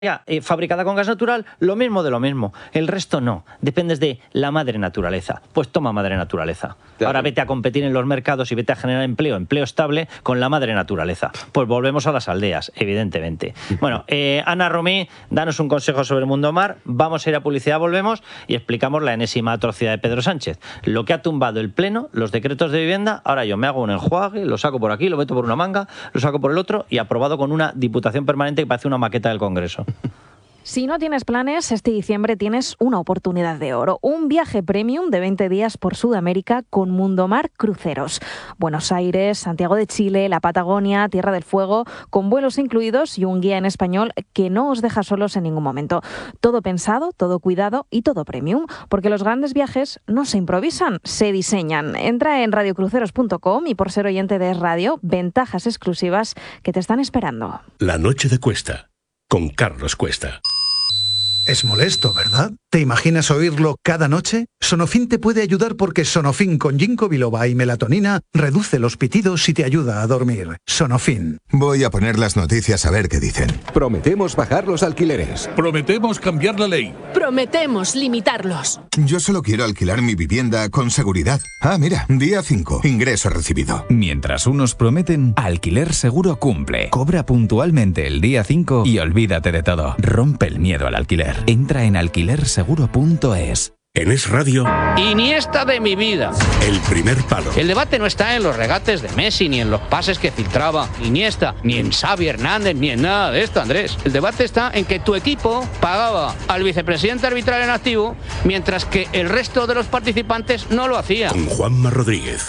fabricada con gas natural, lo mismo de lo mismo. El resto no. Dependes de la madre naturaleza. Pues toma madre naturaleza. Ahora vete a competir en los mercados y vete a generar empleo estable con la madre naturaleza. Pues volvemos a las aldeas, evidentemente. Bueno, Ana Romí, danos un consejo sobre el mundo mar. Vamos a ir a publicidad, volvemos y explicamos la enésima atrocidad de Pedro Sánchez. Lo que ha tumbado el Pleno, los decretos de vivienda, ahora yo me hago un enjuague, lo saco por aquí, lo meto por una manga, lo saco por el otro y aprobado con una diputación permanente que parece una maqueta del Congreso. Si no tienes planes, este diciembre tienes una oportunidad de oro. Un viaje premium de 20 días por Sudamérica con Mundomar Cruceros. Buenos Aires, Santiago de Chile, la Patagonia, Tierra del Fuego, con vuelos incluidos y un guía en español que no os deja solos en ningún momento. Todo pensado, todo cuidado y todo premium, porque los grandes viajes no se improvisan, se diseñan. Entra en radiocruceros.com y por ser oyente de Es Radio, ventajas exclusivas que te están esperando. La noche de Cuesta, con Carlos Cuesta. Es molesto, ¿verdad? ¿Te imaginas oírlo cada noche? Sonofin te puede ayudar porque Sonofin con ginkgo biloba y melatonina reduce los pitidos y te ayuda a dormir. Sonofin. Voy a poner las noticias a ver qué dicen. Prometemos bajar los alquileres. Prometemos cambiar la ley. Prometemos limitarlos. Yo solo quiero alquilar mi vivienda con seguridad. Ah, mira, día 5, ingreso recibido. Mientras unos prometen, Alquiler Seguro cumple. Cobra puntualmente el día 5 y olvídate de todo. Rompe el miedo al alquiler. Entra en alquilerseguro.es. En Es Radio, Iniesta de mi vida. El primer palo. El debate no está en los regates de Messi, ni en los pases que filtraba Iniesta, ni en Xavi Hernández, ni en nada de esto, Andrés. El debate está en que tu equipo pagaba al vicepresidente arbitral en activo, mientras que el resto de los participantes no lo hacía. Con Juanma Rodríguez.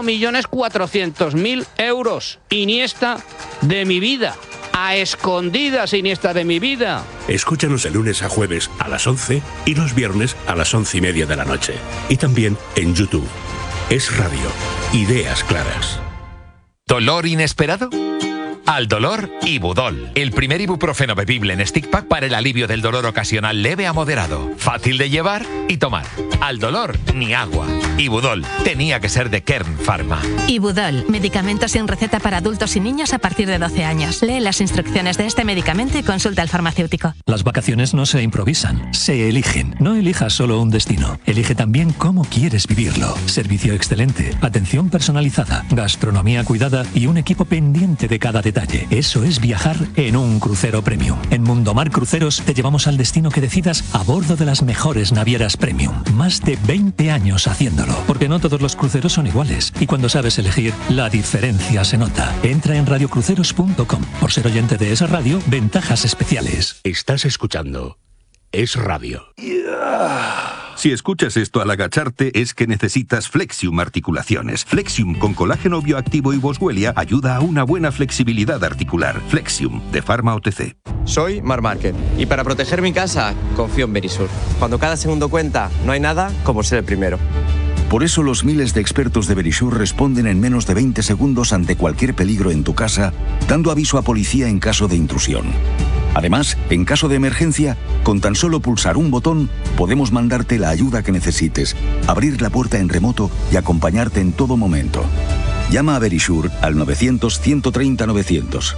8.400.000 euros. Iniesta de mi vida. A escondidas, Iniesta de mi vida. Escúchanos de lunes a jueves a las 11 y los viernes a las 11:30 de la noche. Y también en YouTube. Es Radio. Ideas claras. ¿Dolor inesperado? Al dolor, Ibudol, el primer ibuprofeno bebible en stick pack para el alivio del dolor ocasional leve a moderado. Fácil de llevar y tomar. Al dolor, ni agua. Ibudol, tenía que ser de Kern Pharma. Ibudol, medicamento sin receta para adultos y niños a partir de 12 años. Lee las instrucciones de este medicamento y consulta al farmacéutico. Las vacaciones no se improvisan, se eligen. No elijas solo un destino, elige también cómo quieres vivirlo. Servicio excelente, atención personalizada, gastronomía cuidada y un equipo pendiente de cada detalle. Eso es viajar en un crucero premium. En Mundomar Cruceros te llevamos al destino que decidas a bordo de las mejores navieras premium. Más de 20 años haciéndolo, porque no todos los cruceros son iguales. Y cuando sabes elegir, la diferencia se nota. Entra en radiocruceros.com. Por ser oyente de esa radio, ventajas especiales. Estás escuchando Es Radio. Si escuchas esto al agacharte es que necesitas Flexium Articulaciones. Flexium con colágeno bioactivo y boswellia ayuda a una buena flexibilidad articular. Flexium, de Pharma OTC. Soy Marc Márquez y para proteger mi casa confío en Verisur. Cuando cada segundo cuenta, no hay nada como ser el primero. Por eso los miles de expertos de Verisur responden en menos de 20 segundos ante cualquier peligro en tu casa, dando aviso a policía en caso de intrusión. Además, en caso de emergencia, con tan solo pulsar un botón, podemos mandarte la ayuda que necesites, abrir la puerta en remoto y acompañarte en todo momento. Llama a Verisur al 900-130-900.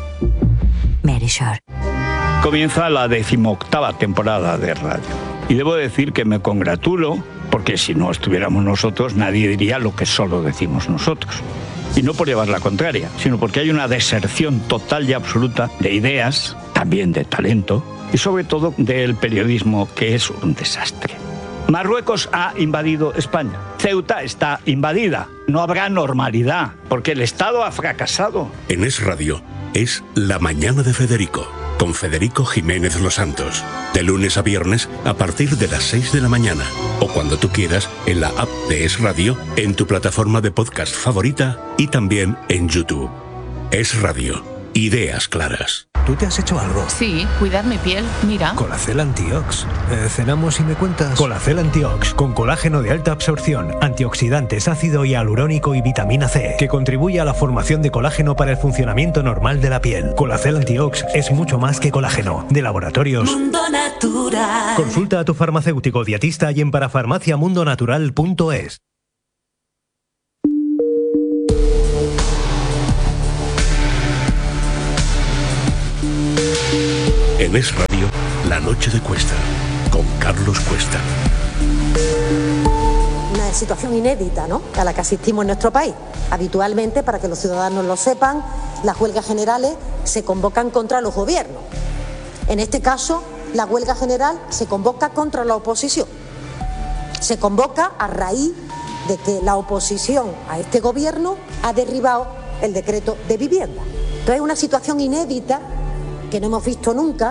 Verisur. Comienza la 18ª temporada de radio. Y debo decir que me congratulo, porque si no estuviéramos nosotros, nadie diría lo que solo decimos nosotros. Y no por llevar la contraria, sino porque hay una deserción total y absoluta de ideas, también de talento, y sobre todo del periodismo, que es un desastre. Marruecos ha invadido España. Ceuta está invadida. No habrá normalidad, porque el Estado ha fracasado. En Es Radio es La Mañana de Federico, con Federico Jiménez Los Santos. De lunes a viernes a partir de las 6 de la mañana. O cuando tú quieras en la app de Es Radio, en tu plataforma de podcast favorita y también en YouTube. Es Radio. Ideas claras. ¿Tú te has hecho algo? Sí, cuidar mi piel, mira. Colacel Antiox. Cenamos y me cuentas. Colacel Antiox, con colágeno de alta absorción, antioxidantes, ácido hialurónico y vitamina C, que contribuye a la formación de colágeno para el funcionamiento normal de la piel. Colacel Antiox es mucho más que colágeno. De Laboratorios Mundo Natural. Consulta a tu farmacéutico dietista y en parafarmaciamundonatural.es. En Es Radio, La Noche de Cuesta, con Carlos Cuesta. Una situación inédita, ¿no?, a la que asistimos en nuestro país. Habitualmente, para que los ciudadanos lo sepan, las huelgas generales se convocan contra los gobiernos. En este caso, la huelga general se convoca contra la oposición. Se convoca a raíz de que la oposición a este gobierno ha derribado el decreto de vivienda. Entonces es una situación inédita que no hemos visto nunca.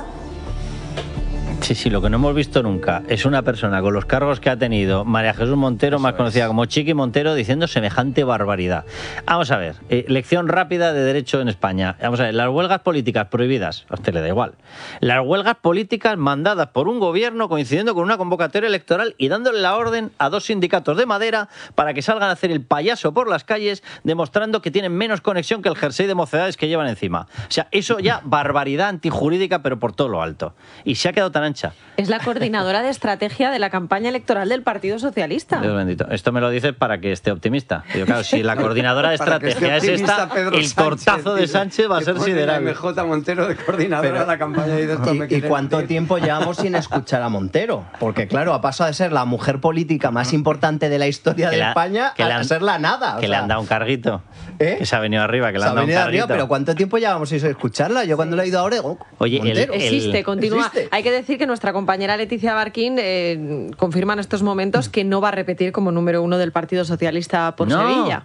Sí, lo que no hemos visto nunca es una persona con los cargos que ha tenido María Jesús Montero, más conocida como Chiqui Montero, diciendo semejante barbaridad. Vamos a ver, lección rápida de derecho en España. Vamos a ver, las huelgas políticas prohibidas, a usted le da igual. Las huelgas políticas mandadas por un gobierno coincidiendo con una convocatoria electoral y dándole la orden a 2 sindicatos de madera para que salgan a hacer el payaso por las calles, demostrando que tienen menos conexión que el jersey de mocedades que llevan encima. O sea, eso ya barbaridad antijurídica, pero por todo lo alto. Y se ha quedado tan ancha. Es la coordinadora de estrategia de la campaña electoral del Partido Socialista. Dios bendito. Esto me lo dices para que esté optimista. Digo, claro, si la coordinadora de estrategia es esta, Pedro el tortazo de Sánchez va a ser sideral. MJ Montero de coordinadora de la campaña. ¿Y cuánto tiempo llevamos sin escuchar a Montero? Porque claro, ha pasado de ser la mujer política más importante de la historia de España a ser la nada. Que le han dado un carguito. Que se ha venido arriba, que le han dado un carguito. Arriba, pero ¿cuánto tiempo llevamos sin escucharla? Yo cuando le he ido ahora digo, oye, existe, continúa. Hay que decir que nuestra compañera Leticia Barquín confirma en estos momentos que no va a repetir como número 1 del Partido Socialista por Sevilla.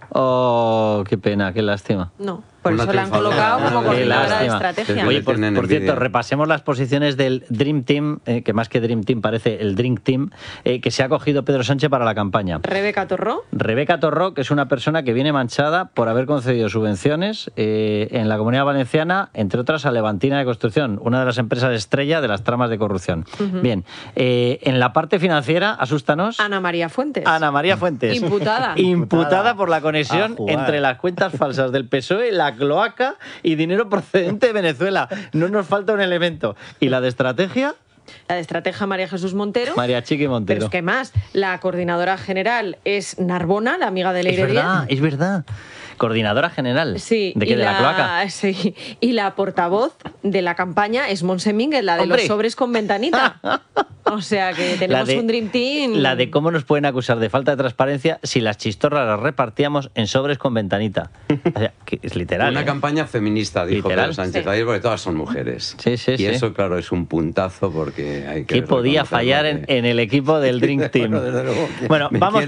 Oh, qué pena, qué lástima. No. Por eso la han colocado como coordinadora de estrategia. Oye, por cierto, repasemos las posiciones del Dream Team, que más que Dream Team parece el Drink Team, que se ha cogido Pedro Sánchez para la campaña. Rebeca Torró. Rebeca Torró, que es una persona que viene manchada por haber concedido subvenciones en la Comunidad Valenciana, entre otras a Levantina de Construcción, una de las empresas estrella de las tramas de corrupción. Bien, en la parte financiera, asústanos. Ana María Fuentes. Ana María Fuentes. Imputada. Imputada por la conexión entre las cuentas falsas del PSOE, la cloaca y dinero procedente de Venezuela. No nos falta un elemento. ¿Y la de estrategia? La de estrategia María Jesús Montero. María Chiqui Montero. Pero es que más, la coordinadora general es Narbona, la amiga de Leire Díez. Es verdad. Coordinadora general. Sí. ¿De qué? ¿De la cloaca? Sí. Y la portavoz de la campaña es Montse Mínguez, la de los sobres con ventanita. O sea que tenemos un Dream Team. La de cómo nos pueden acusar de falta de transparencia si las chistorras las repartíamos en sobres con ventanita. O sea, que es literal. Una campaña feminista, dijo Pedro Sánchez ayer, porque todas son mujeres. Sí. Y eso, claro, es un puntazo porque hay que... ¿Qué podía fallar en el equipo del Dream Team? Bueno,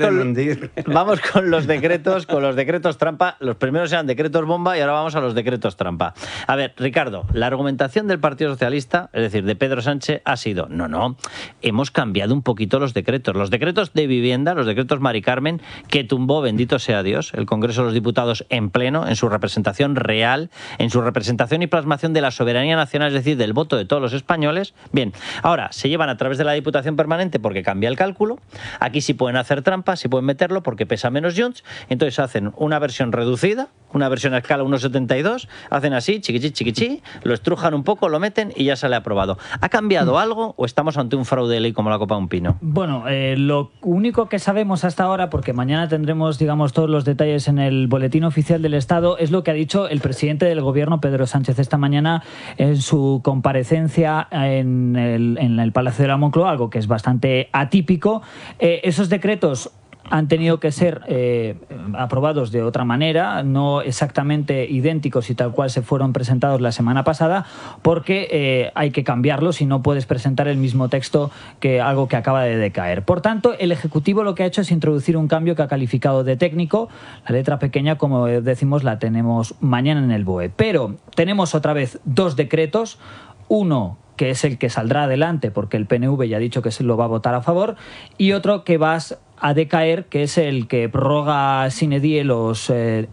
vamos con los decretos trampa. Los primeros eran decretos bomba y ahora vamos a los decretos trampa. A ver, Ricardo, la argumentación del Partido Socialista, es decir, de Pedro Sánchez, ha sido, no, hemos cambiado un poquito los decretos. Los decretos de vivienda, los decretos Mari Carmen, que tumbó, bendito sea Dios, el Congreso de los Diputados en pleno, en su representación real, en su representación y plasmación de la soberanía nacional, es decir, del voto de todos los españoles. Bien, ahora se llevan a través de la Diputación Permanente porque cambia el cálculo. Aquí sí pueden hacer trampas, sí pueden meterlo porque pesa menos Junts. Entonces hacen una versión reducida, una versión a escala 1,72, hacen así, chiquichi, lo estrujan un poco, lo meten y ya sale aprobado. ¿Ha cambiado algo o estamos ante un fraude de ley como la copa de un pino? Bueno, lo único que sabemos hasta ahora, porque mañana tendremos, digamos, todos los detalles en el Boletín Oficial del Estado, es lo que ha dicho el presidente del Gobierno, Pedro Sánchez, esta mañana en su comparecencia en el Palacio de la Moncloa, algo que es bastante atípico. Esos decretos han tenido que ser aprobados de otra manera, no exactamente idénticos y tal cual se fueron presentados la semana pasada, porque hay que cambiarlos y no puedes presentar el mismo texto que algo que acaba de decaer. Por tanto, el Ejecutivo lo que ha hecho es introducir un cambio que ha calificado de técnico. La letra pequeña, como decimos, la tenemos mañana en el BOE. Pero tenemos otra vez 2 decretos, uno que es el que saldrá adelante porque el PNV ya ha dicho que se lo va a votar a favor, y otro que va a decaer, que es el que prorroga sine die los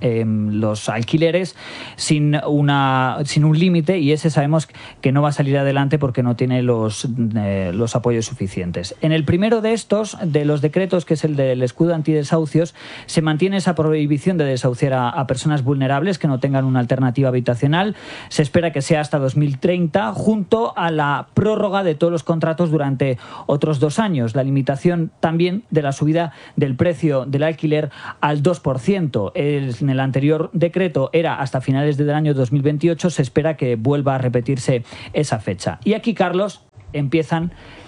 alquileres sin un límite, y ese sabemos que no va a salir adelante porque no tiene los apoyos suficientes. En el primero de estos, de los decretos, que es el del escudo antidesahucios, se mantiene esa prohibición de desahuciar a personas vulnerables que no tengan una alternativa habitacional. Se espera que sea hasta 2030, junto a la prórroga de todos los contratos durante otros 2 años, la limitación también de la subida subida del precio del alquiler al 2%. En el anterior decreto era hasta finales del año 2028, se espera que vuelva a repetirse esa fecha. Y aquí, Carlos, empieza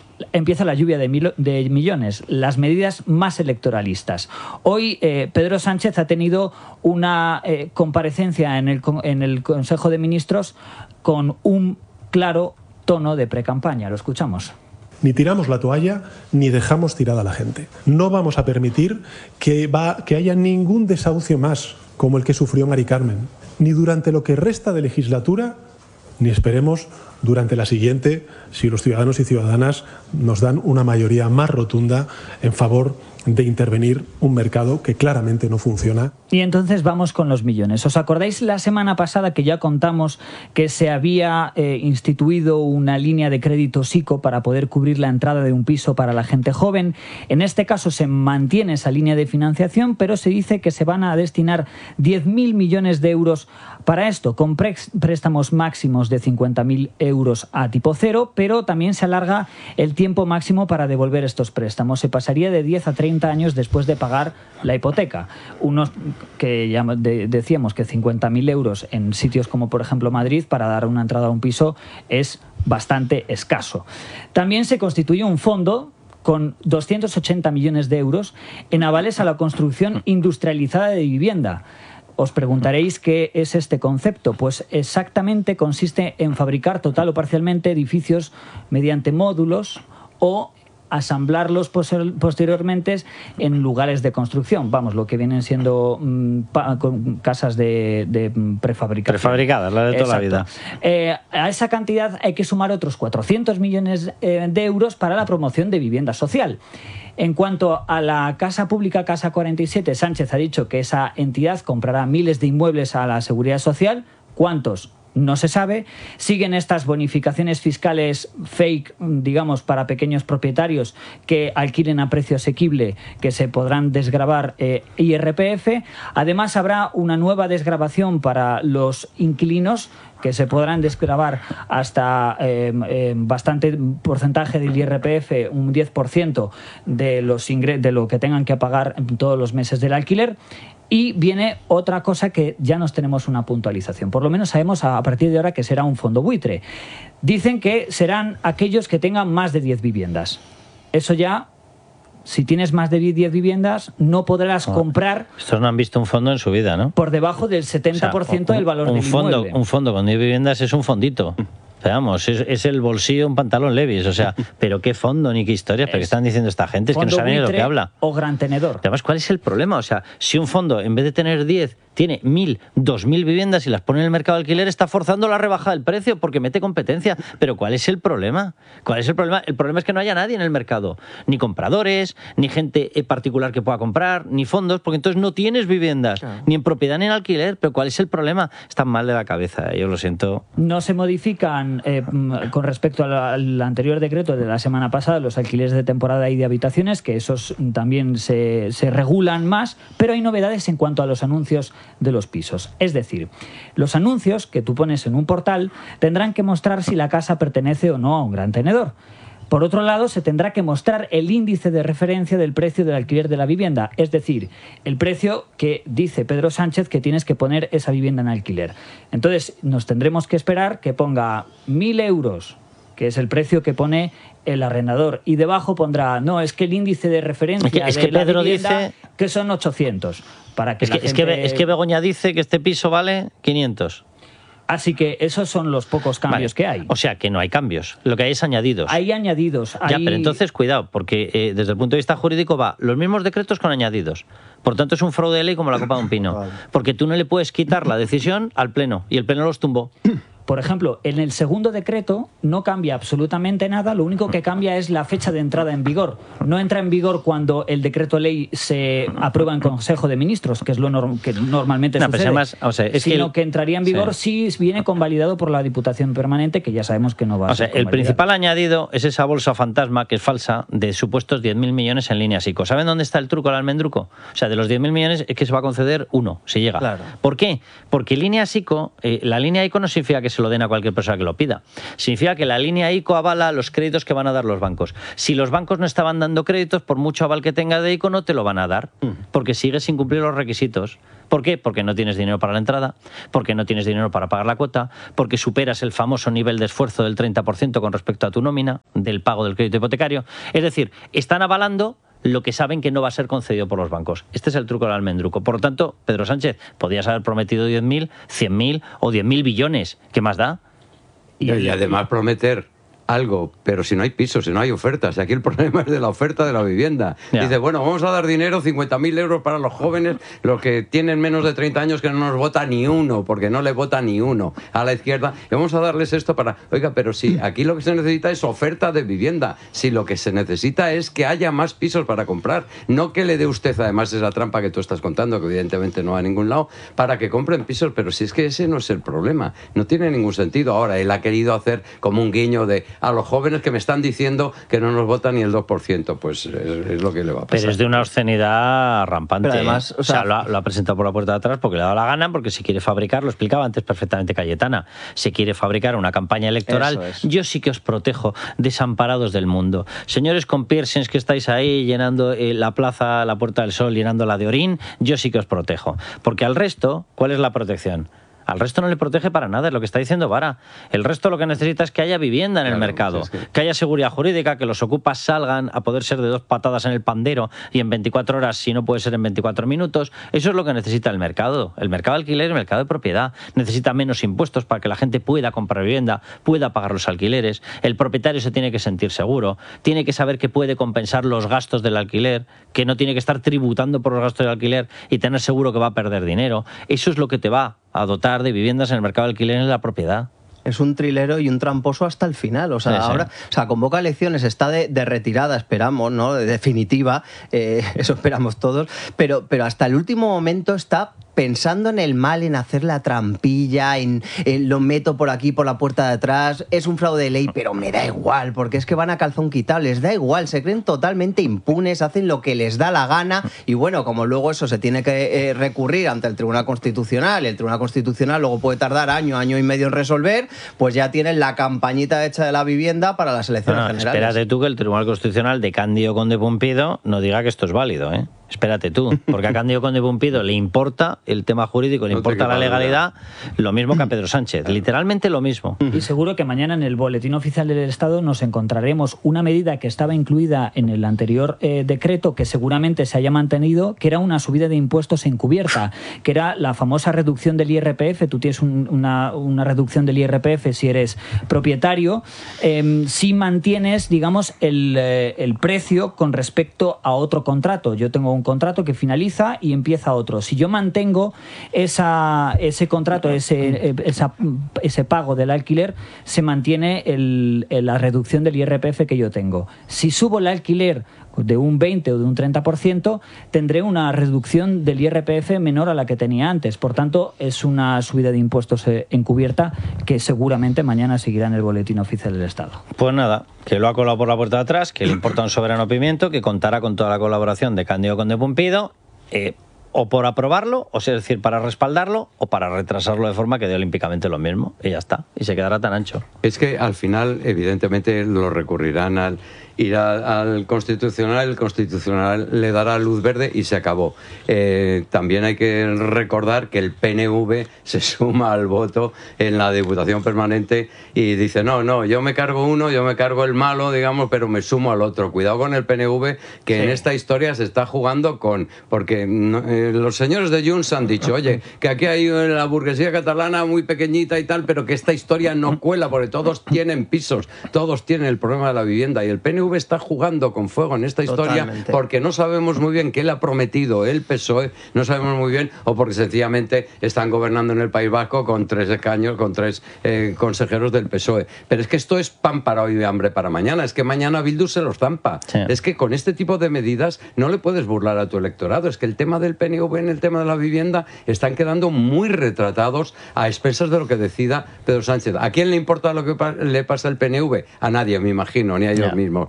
la lluvia de millones, las medidas más electoralistas. Hoy Pedro Sánchez ha tenido una comparecencia en el Consejo de Ministros con un claro tono de precampaña. Lo escuchamos. Ni tiramos la toalla ni dejamos tirada a la gente. No vamos a permitir que haya ningún desahucio más como el que sufrió Mari Carmen, ni durante lo que resta de legislatura, ni esperemos durante la siguiente, si los ciudadanos y ciudadanas nos dan una mayoría más rotunda en favor de intervenir un mercado que claramente no funciona. Y entonces vamos con los millones. ¿Os acordáis la semana pasada que ya contamos que se había instituido una línea de crédito SICO para poder cubrir la entrada de un piso para la gente joven? En este caso se mantiene esa línea de financiación, pero se dice que se van a destinar 10.000 millones de euros para esto, con préstamos máximos de 50.000 euros a tipo cero, pero también se alarga el tiempo máximo para devolver estos préstamos. Se pasaría de 10 a 30 años después de pagar la hipoteca. Unos que ya decíamos que 50.000 euros en sitios como por ejemplo Madrid para dar una entrada a un piso es bastante escaso. También se constituye un fondo con 280 millones de euros en avales a la construcción industrializada de vivienda. Os preguntaréis qué es este concepto. Pues exactamente consiste en fabricar total o parcialmente edificios mediante módulos o asamblarlos posteriormente en lugares de construcción. Vamos, lo que vienen siendo casas de prefabricación. Prefabricadas, la de toda la vida. A esa cantidad hay que sumar otros 400 millones de euros para la promoción de vivienda social. En cuanto a la Casa Pública Casa 47, Sánchez ha dicho que esa entidad comprará miles de inmuebles a la Seguridad Social. ¿Cuántos? No se sabe. Siguen estas bonificaciones fiscales fake, digamos, para pequeños propietarios que alquilen a precio asequible, que se podrán desgravar IRPF. Además, habrá una nueva desgravación para los inquilinos, que se podrán desgravar hasta bastante porcentaje del IRPF, un 10% de lo que tengan que pagar todos los meses del alquiler. Y viene otra cosa que ya nos tenemos una puntualización. Por lo menos sabemos a partir de ahora que será un fondo buitre. Dicen que serán aquellos que tengan más de 10 viviendas. Eso ya, si tienes más de 10 viviendas, no podrás comprar... Estos no han visto un fondo en su vida, ¿no? Por debajo del 70% del valor del inmueble. Un fondo con 10 viviendas es un fondito. Veamos, es el bolsillo, un pantalón Levi's, o sea, pero qué fondo ni qué historias, pero qué están diciendo esta gente, es que no saben ni de lo que habla. O gran tenedor. Además, ¿cuál es el problema? O sea, si un fondo, en vez de tener 10, tiene 1.000, 2.000 viviendas y las pone en el mercado de alquiler, está forzando la rebaja del precio porque mete competencia. Pero ¿cuál es el problema? ¿Cuál es el problema? El problema es que no haya nadie en el mercado, ni compradores, ni gente particular que pueda comprar, ni fondos, porque entonces no tienes viviendas, claro, ni en propiedad ni en alquiler. Pero ¿cuál es el problema? Están mal de la cabeza, yo lo siento. No se modifican con respecto al anterior decreto de la semana pasada los alquileres de temporada y de habitaciones, que esos también se regulan más, pero hay novedades en cuanto a los anuncios de los pisos. Es decir, los anuncios que tú pones en un portal tendrán que mostrar si la casa pertenece o no a un gran tenedor. Por otro lado, se tendrá que mostrar el índice de referencia del precio del alquiler de la vivienda, es decir, el precio que dice Pedro Sánchez que tienes que poner esa vivienda en alquiler. Entonces, nos tendremos que esperar que ponga 1.000 euros, que es el precio que pone el arrendador, y debajo pondrá, no, es que el índice de referencia es que de Pedro la vivienda, dice que son 800. Para que es que Begoña dice que este piso vale 500. Así que esos son los pocos cambios que hay. O sea, que no hay cambios. Lo que hay es añadidos. Hay añadidos. Ya, pero entonces cuidado, porque desde el punto de vista jurídico va los mismos decretos con añadidos. Por tanto, es un fraude de ley como la copa de un pino. Porque tú no le puedes quitar la decisión al Pleno, y el Pleno los tumbó. Por ejemplo, en el segundo decreto no cambia absolutamente nada, lo único que cambia es la fecha de entrada en vigor. No entra en vigor cuando el decreto ley se aprueba en Consejo de Ministros, que es lo que normalmente sucede, además, sino que entraría en vigor si viene convalidado por la Diputación Permanente, que ya sabemos que no va a ser el principal añadido es esa bolsa fantasma, que es falsa, de supuestos 10.000 millones en línea SICO. ¿Saben dónde está el truco, el almendruco? O sea, de los 10.000 millones es que se va a conceder uno, si llega. Claro. ¿Por qué? Porque línea SICO, la línea ICO no significa que se se lo den a cualquier persona que lo pida. Significa que la línea ICO avala los créditos que van a dar los bancos. Si los bancos no estaban dando créditos, por mucho aval que tenga de ICO, no te lo van a dar, porque sigues sin cumplir los requisitos. ¿Por qué? Porque no tienes dinero para la entrada, porque no tienes dinero para pagar la cuota, porque superas el famoso nivel de esfuerzo del 30% con respecto a tu nómina, del pago del crédito hipotecario. Es decir, están avalando lo que saben que no va a ser concedido por los bancos. Este es el truco del almendruco. Por lo tanto, Pedro Sánchez, podías haber prometido 10.000, 100.000 o 10.000 billones. ¿Qué más da? Y además prometer algo, pero si no hay pisos, si no hay ofertas. Aquí el problema es de la oferta de la vivienda. Dice, bueno, vamos a dar dinero, 50.000 euros para los jóvenes, los que tienen menos de 30 años, que no nos vota ni uno, porque no le vota ni uno a la izquierda, y vamos a darles esto para... Oiga, pero si aquí lo que se necesita es oferta de vivienda, si lo que se necesita es que haya más pisos para comprar, no que le dé usted, además esa trampa que tú estás contando, que evidentemente no va a ningún lado, para que compren pisos, pero si es que ese no es el problema, no tiene ningún sentido. Ahora, él ha querido hacer como un guiño de a los jóvenes que me están diciendo que no nos votan ni el 2%, pues es lo que le va a pasar. Pero es de una obscenidad rampante. Pero además, o sea, lo ha presentado por la puerta de atrás porque le ha dado la gana, porque si quiere fabricar, lo explicaba antes perfectamente Cayetana, si quiere fabricar una campaña electoral, yo sí que os protejo, desamparados del mundo. Señores con piercings que estáis ahí llenando la plaza, la Puerta del Sol, llenándola de orín, yo sí que os protejo. Porque al resto, ¿cuál es la protección? Al resto no le protege para nada, es lo que está diciendo Vara. El resto lo que necesita es que haya vivienda en el mercado, que haya seguridad jurídica, que los ocupas salgan a poder ser de 2 patadas en el pandero y en 24 horas, si no puede ser en 24 minutos. Eso es lo que necesita el mercado. El mercado de alquiler y el mercado de propiedad. Necesita menos impuestos para que la gente pueda comprar vivienda, pueda pagar los alquileres. El propietario se tiene que sentir seguro, tiene que saber que puede compensar los gastos del alquiler, que no tiene que estar tributando por los gastos del alquiler y tener seguro que va a perder dinero. Eso es lo que te va a dotar de viviendas en el mercado de alquiler y en la propiedad. Es un trilero y un tramposo hasta el final. O sea, ahora, o sea, convoca elecciones, está de retirada, esperamos, ¿no? De definitiva, eso esperamos todos, pero hasta el último momento está pensando en el mal, en hacer la trampilla, en lo meto por aquí, por la puerta de atrás, es un fraude de ley, pero me da igual, porque es que van a calzón quitado, les da igual, se creen totalmente impunes, hacen lo que les da la gana, y bueno, como luego eso se tiene que recurrir ante el Tribunal Constitucional, y el Tribunal Constitucional luego puede tardar año y medio en resolver, pues ya tienen la campañita hecha de la vivienda para las elecciones generales. Espérate tú que el Tribunal Constitucional de Cándido Conde Pumpido no diga que esto es válido, ¿eh? Espérate tú, porque a Cándido Conde Pumpido le importa el tema jurídico, le importa la legalidad, lo mismo que a Pedro Sánchez, literalmente lo mismo. Y seguro que mañana en el Boletín Oficial del Estado nos encontraremos una medida que estaba incluida en el anterior decreto, que seguramente se haya mantenido, que era una subida de impuestos encubierta, que era la famosa reducción del IRPF. Tú tienes una reducción del IRPF si eres propietario, si mantienes, digamos, el precio con respecto a otro contrato. Yo tengo un contrato que finaliza y empieza otro. Si yo mantengo ese contrato, ese pago del alquiler, se mantiene la reducción del IRPF que yo tengo. Si subo el alquiler de un 20 o de un 30%, tendré una reducción del IRPF menor a la que tenía antes. Por tanto, es una subida de impuestos encubierta que seguramente mañana seguirá en el Boletín Oficial del Estado. Pues nada, que lo ha colado por la puerta de atrás, que le importa un soberano pimiento, que contará con toda la colaboración de Cándido Conde Pumpido, o por aprobarlo, o sea, es decir, para respaldarlo, o para retrasarlo de forma que dé olímpicamente lo mismo, y ya está, y se quedará tan ancho. Es que al final, evidentemente, lo recurrirán irá al Constitucional, el Constitucional le dará luz verde y se acabó. También hay que recordar que el PNV se suma al voto en la Diputación Permanente y dice, no, yo me cargo uno, yo me cargo el malo, digamos, pero me sumo al otro. Cuidado con el PNV, que en esta historia se está jugando porque los señores de Junts han dicho, oye, que aquí hay la burguesía catalana muy pequeñita y tal, pero que esta historia no cuela, porque todos tienen pisos, todos tienen el problema de la vivienda, y el PNV está jugando con fuego en esta historia. Totalmente. Porque no sabemos muy bien qué le ha prometido el PSOE, no sabemos muy bien, o porque sencillamente están gobernando en el País Vasco con 3 escaños, con 3 consejeros del PSOE. Pero es que esto es pan para hoy y hambre para mañana, es que mañana Bildu se los zampa. Sí. Es que con este tipo de medidas no le puedes burlar a tu electorado, es que el tema del PNV en el tema de la vivienda están quedando muy retratados a expensas de lo que decida Pedro Sánchez. ¿A quién le importa lo que le pasa al PNV? A nadie, me imagino, ni a ellos mismos.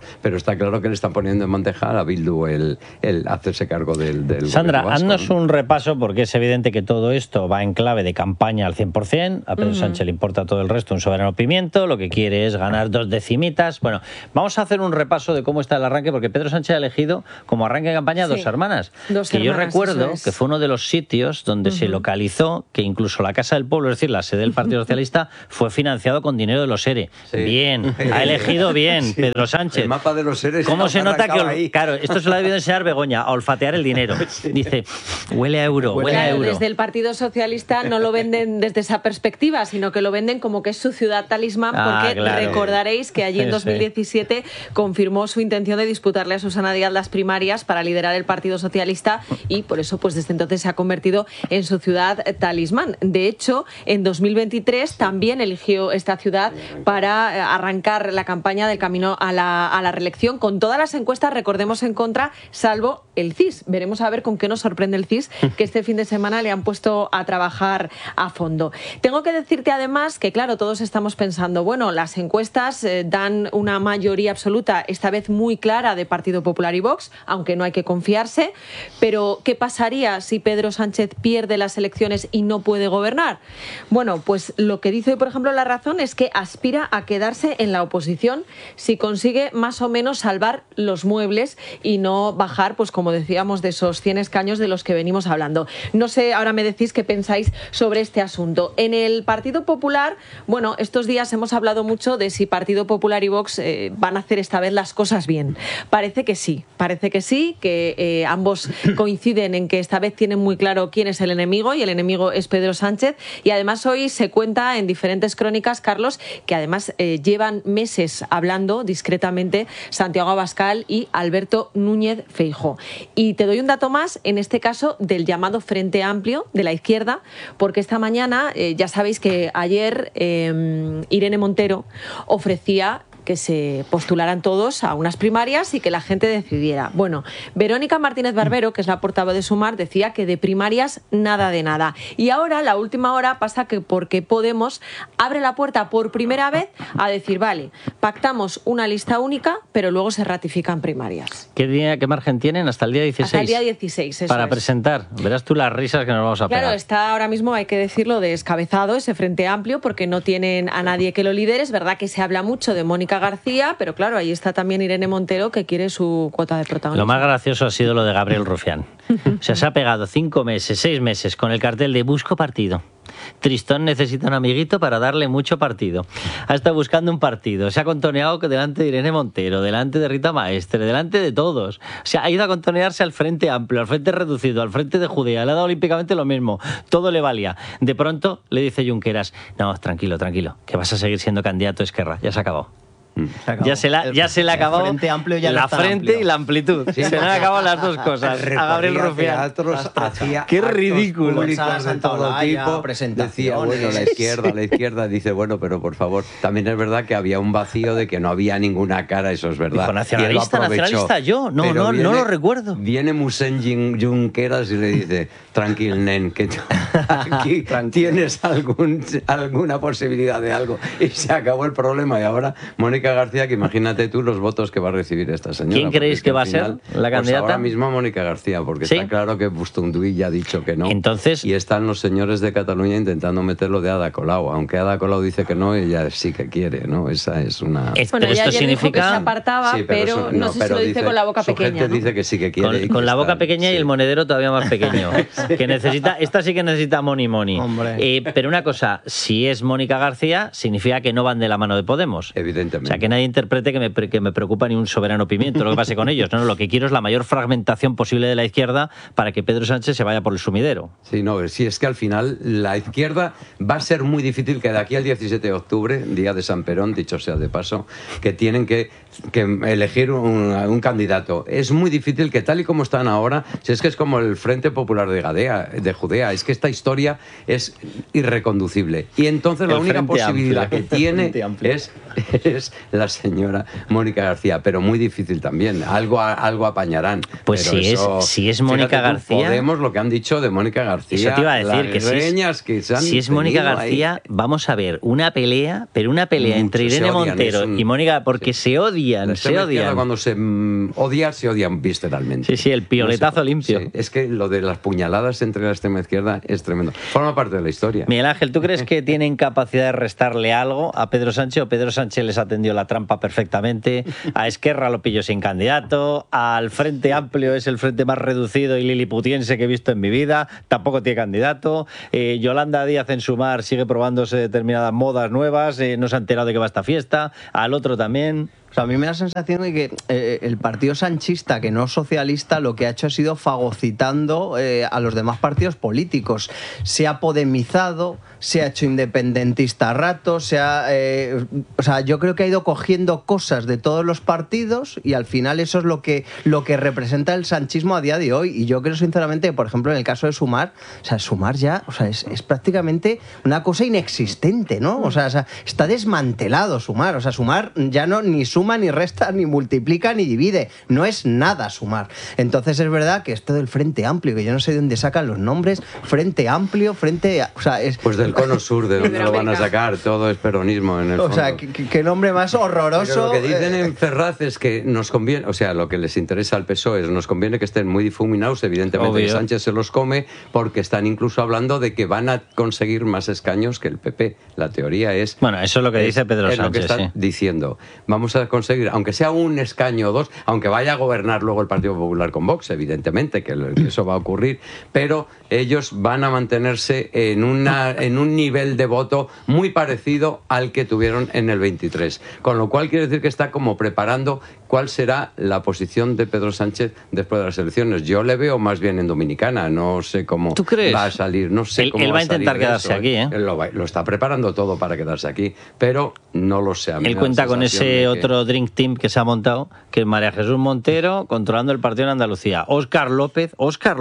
pero está claro que le están poniendo en bandeja a Bildu el hacerse cargo del Sandra, gobierno vasco, haznos un repaso, porque es evidente que todo esto va en clave de campaña al 100%, a Pedro Sánchez le importa todo el resto, un soberano pimiento, lo que quiere es ganar 2 decimitas. Bueno, vamos a hacer un repaso de cómo está el arranque, porque Pedro Sánchez ha elegido como arranque de campaña Dos Hermanas, yo recuerdo que fue uno de los sitios donde se localizó que incluso la Casa del Pueblo, es decir, la sede del Partido Socialista, fue financiado con dinero de los ERE. Bien, ha elegido bien Pedro Sánchez. El mapa de los ERE. ¿Cómo se nota que, claro, esto se lo ha debido enseñar Begoña, a olfatear el dinero? Dice, huele a euro, huele a euro. Desde el Partido Socialista no lo venden desde esa perspectiva, sino que lo venden como que es su ciudad talismán, porque recordaréis que allí en 2017 confirmó su intención de disputarle a Susana Díaz las primarias para liderar el Partido Socialista, y por eso pues desde entonces se ha convertido en su ciudad talismán. De hecho, en 2023 también eligió esta ciudad para arrancar la campaña del camino a la reelección, con todas las encuestas, recordemos, en contra, salvo el CIS. Veremos a ver con qué nos sorprende el CIS, que este fin de semana le han puesto a trabajar a fondo. Tengo que decirte además que, claro, todos estamos pensando, bueno, las encuestas dan una mayoría absoluta, esta vez muy clara, de Partido Popular y Vox, aunque no hay que confiarse, pero ¿qué pasaría si Pedro Sánchez pierde las elecciones y no puede gobernar? Bueno, pues lo que dice hoy, por ejemplo, La Razón es que aspira a quedarse en la oposición si consigue más o menos salvar los muebles y no bajar, pues como decíamos, de esos 100 escaños de los que venimos hablando. No sé, ahora me decís qué pensáis sobre este asunto. En el Partido Popular, bueno, estos días hemos hablado mucho de si Partido Popular y Vox van a hacer esta vez las cosas bien. Parece que sí, que ambos coinciden en que esta vez tienen muy claro quién es el enemigo, y el enemigo es Pedro Sánchez. Y además hoy se cuenta en diferentes crónicas, Carlos, que además llevan meses hablando discretamente Santiago Abascal y Alberto Núñez Feijóo. Y te doy un dato más, en este caso del llamado Frente Amplio de la izquierda, porque esta mañana, ya sabéis que ayer Irene Montero ofrecía que se postularan todos a unas primarias y que la gente decidiera. Bueno, Verónica Martínez Barbero, que es la portavoz de Sumar, decía que de primarias nada de nada. Y ahora, la última hora, pasa que porque Podemos abre la puerta por primera vez a decir, vale, pactamos una lista única, pero luego se ratifican primarias. ¿Qué margen tienen? Hasta el día 16. Hasta el día 16, eso para es. Presentar. Verás tú las risas que nos vamos a pegar. Claro, está ahora mismo, hay que decirlo, descabezado ese Frente Amplio, porque no tienen a nadie que lo lidere. Es verdad que se habla mucho de Mónica García, pero claro, ahí está también Irene Montero, que quiere su cuota de protagonismo. Lo más gracioso ha sido lo de Gabriel Rufián. O sea, se ha pegado 5 meses, 6 meses con el cartel de busco partido. Tristón necesita un amiguito para darle mucho partido. Ha estado buscando un partido. Se ha contoneado delante de Irene Montero, delante de Rita Maestre, delante de todos. O sea, ha ido a contonearse al Frente Amplio, al Frente Reducido, al Frente de Judea. Le ha dado olímpicamente lo mismo. Todo le valía. De pronto le dice Junqueras, no, tranquilo, que vas a seguir siendo candidato a Esquerra. Ya se ha acabado. Ya se le ha acabado Frente Amplio, ya la frente amplio. Y la amplitud. Sí, se le han acabado las dos cosas a Gabriel Rufián. Qué ridículo. De todo tipo. Decía, bueno, la izquierda dice, bueno, pero por favor, también es verdad que había un vacío de que no había ninguna cara, eso es verdad. Dijo, nacionalista yo, no lo recuerdo. Viene Musen Junqueras y le dice, tranquil, nen, que aquí tienes alguna posibilidad de algo. Y se acabó el problema. Y ahora Mónica García, que imagínate tú los votos que va a recibir esta señora. ¿Quién creéis que va a ser la candidata? Pues ahora mismo Mónica García, porque ¿sí? Está claro que Bustunduy ya ha dicho que no. Entonces, y están los señores de Cataluña intentando meterlo de Ada Colau, aunque Ada Colau dice que no, ella sí que quiere, ¿no? Esa es una... Bueno, ella ayer dijo que se apartaba, sí, pero no sé si lo dice con la boca pequeña, gente, ¿no? Dice que sí que quiere. Con la boca pequeña y el monedero todavía más pequeño. Sí. Que necesita, esta sí que necesita money. Pero una cosa, si es Mónica García, significa que no van de la mano de Podemos. Evidentemente. O sea, que nadie interprete que me preocupa ni un soberano pimiento lo que pase con ellos. No, lo que quiero es la mayor fragmentación posible de la izquierda para que Pedro Sánchez se vaya por el sumidero. Sí, no, sí, es que al final la izquierda va a ser muy difícil que de aquí al 17 de octubre, día de San Perón, dicho sea de paso, que tienen que elegir un candidato. Es muy difícil que tal y como están ahora, si es que es como el Frente Popular de Judea, es que esta historia es irreconducible. Y entonces la única posibilidad que tiene es la señora Mónica García, pero muy difícil también. Algo apañarán. Pues pero si es Mónica García... Podemos lo que han dicho de Mónica García. Eso te iba a decir, que si es Mónica García, vamos a ver una pelea, pero una pelea entre Irene Montero y Mónica, porque se odian, Cuando se odian visceralmente. Sí, el pioletazo limpio. Sí, es que lo de las puñaladas entre la extrema izquierda es tremendo. Forma parte de la historia. Miguel Ángel, ¿tú crees que tienen capacidad de restarle algo a Pedro Sánchez, o Pedro Sánchez les atendió la trampa perfectamente? A Esquerra lo pilló sin candidato, al Frente Amplio es el frente más reducido y liliputiense que he visto en mi vida, tampoco tiene candidato. Yolanda Díaz en Sumar sigue probándose determinadas modas nuevas, no se ha enterado de que va a esta fiesta, al otro también. O sea, a mí me da la sensación de que el partido sanchista, que no socialista, lo que ha hecho ha sido fagocitando a los demás partidos políticos. Se ha podemizado, se ha hecho independentista a ratos, o sea, yo creo que ha ido cogiendo cosas de todos los partidos y al final eso es lo que representa el sanchismo a día de hoy. Y yo creo sinceramente, por ejemplo, en el caso de Sumar, o sea, Sumar ya, o sea, es prácticamente una cosa inexistente, ¿no? O sea, está desmantelado Sumar. O sea, Sumar ya no ni suma, ni resta, ni multiplica, ni divide. No es nada Sumar. Entonces es verdad que esto del Frente Amplio, que yo no sé de dónde sacan los nombres, Frente Amplio, o sea, es... Pues del Cono Sur, ¿de dónde lo van a sacar? Todo es peronismo en el fondo. O sea, qué nombre más horroroso. Pero lo que dicen en Ferraz es que nos conviene, o sea, lo que les interesa al PSOE es nos conviene que estén muy difuminados, evidentemente Sánchez se los come, porque están incluso hablando de que van a conseguir más escaños que el PP. La teoría es... Bueno, eso es lo que dice Pedro Sánchez. Es lo que están diciendo. Vamos a conseguir, aunque sea un escaño o dos, aunque vaya a gobernar luego el Partido Popular con Vox, evidentemente que eso va a ocurrir, pero ellos van a mantenerse en un nivel de voto muy parecido al que tuvieron en el 23. Con lo cual quiere decir que está como preparando cuál será la posición de Pedro Sánchez después de las elecciones. Yo le veo más bien en Dominicana, no sé cómo va a salir, no sé cómo él va a intentar quedarse aquí, ¿eh? Lo está preparando todo para quedarse aquí, pero no lo sé. Él cuenta con ese otro Drink Team que se ha montado, que es María Jesús Montero controlando el partido en Andalucía. Óscar López,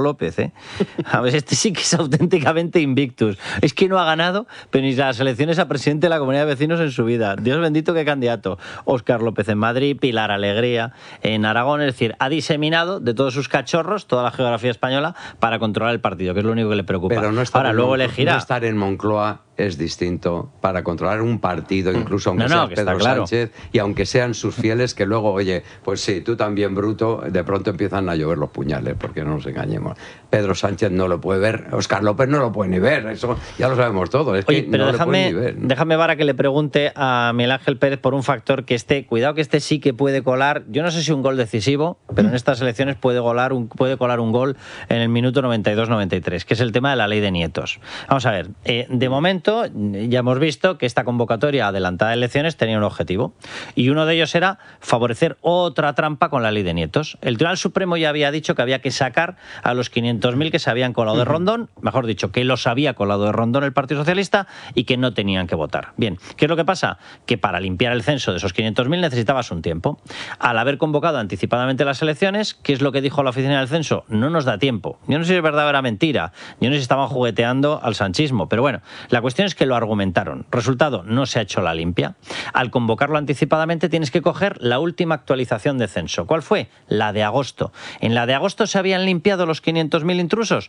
a ver, este sí que es auténticamente invictus. Es que no ha ganado, pero ni las elecciones a presidente de la Comunidad de Vecinos en su vida. Dios bendito, qué candidato. Óscar López en Madrid, Pilar Alegría en Aragón, es decir, ha diseminado de todos sus cachorros toda la geografía española para controlar el partido, que es lo único que le preocupa. Pero no luego elegirá. No estar en Moncloa es distinto para controlar un partido, incluso aunque sea Pedro Sánchez, y aunque sean sus fieles, que luego, oye, pues sí, tú también, bruto, de pronto empiezan a llover los puñales, porque no nos engañemos. Pedro Sánchez no lo puede ver, Óscar López no lo puede ni ver, eso ya lo sabemos todos. Es oye, que pero no lo puede ni ver. Déjame, Vara, que le pregunte a Miguel Ángel Pérez por un factor que cuidado que sí que puede colar, yo no sé si un gol decisivo, pero en estas elecciones puede colar un gol en el minuto 92-93, que es el tema de la ley de nietos. Vamos a ver, de momento ya hemos visto que esta convocatoria adelantada de elecciones tenía un objetivo y uno de ellos era favorecer otra trampa con la ley de nietos. El Tribunal Supremo ya había dicho que había que sacar a los 500.000 que se habían colado de Rondón, mejor dicho, que los había colado de Rondón el Partido Socialista y que no tenían que votar. Bien, ¿qué es lo que pasa? Que para limpiar el censo de esos 500.000 necesitabas un tiempo. Al haber convocado anticipadamente las elecciones, ¿qué es lo que dijo la Oficina del Censo? No nos da tiempo. Yo no sé si es verdad o era mentira. Yo no sé si estaban jugueteando al sanchismo, pero bueno, la cuestión es que lo argumentaron. Resultado, no se ha hecho la limpia. Al convocarlo anticipadamente tienes que coger la última actualización de censo. ¿Cuál fue? La de agosto. ¿En la de agosto se habían limpiado los 500.000 intrusos?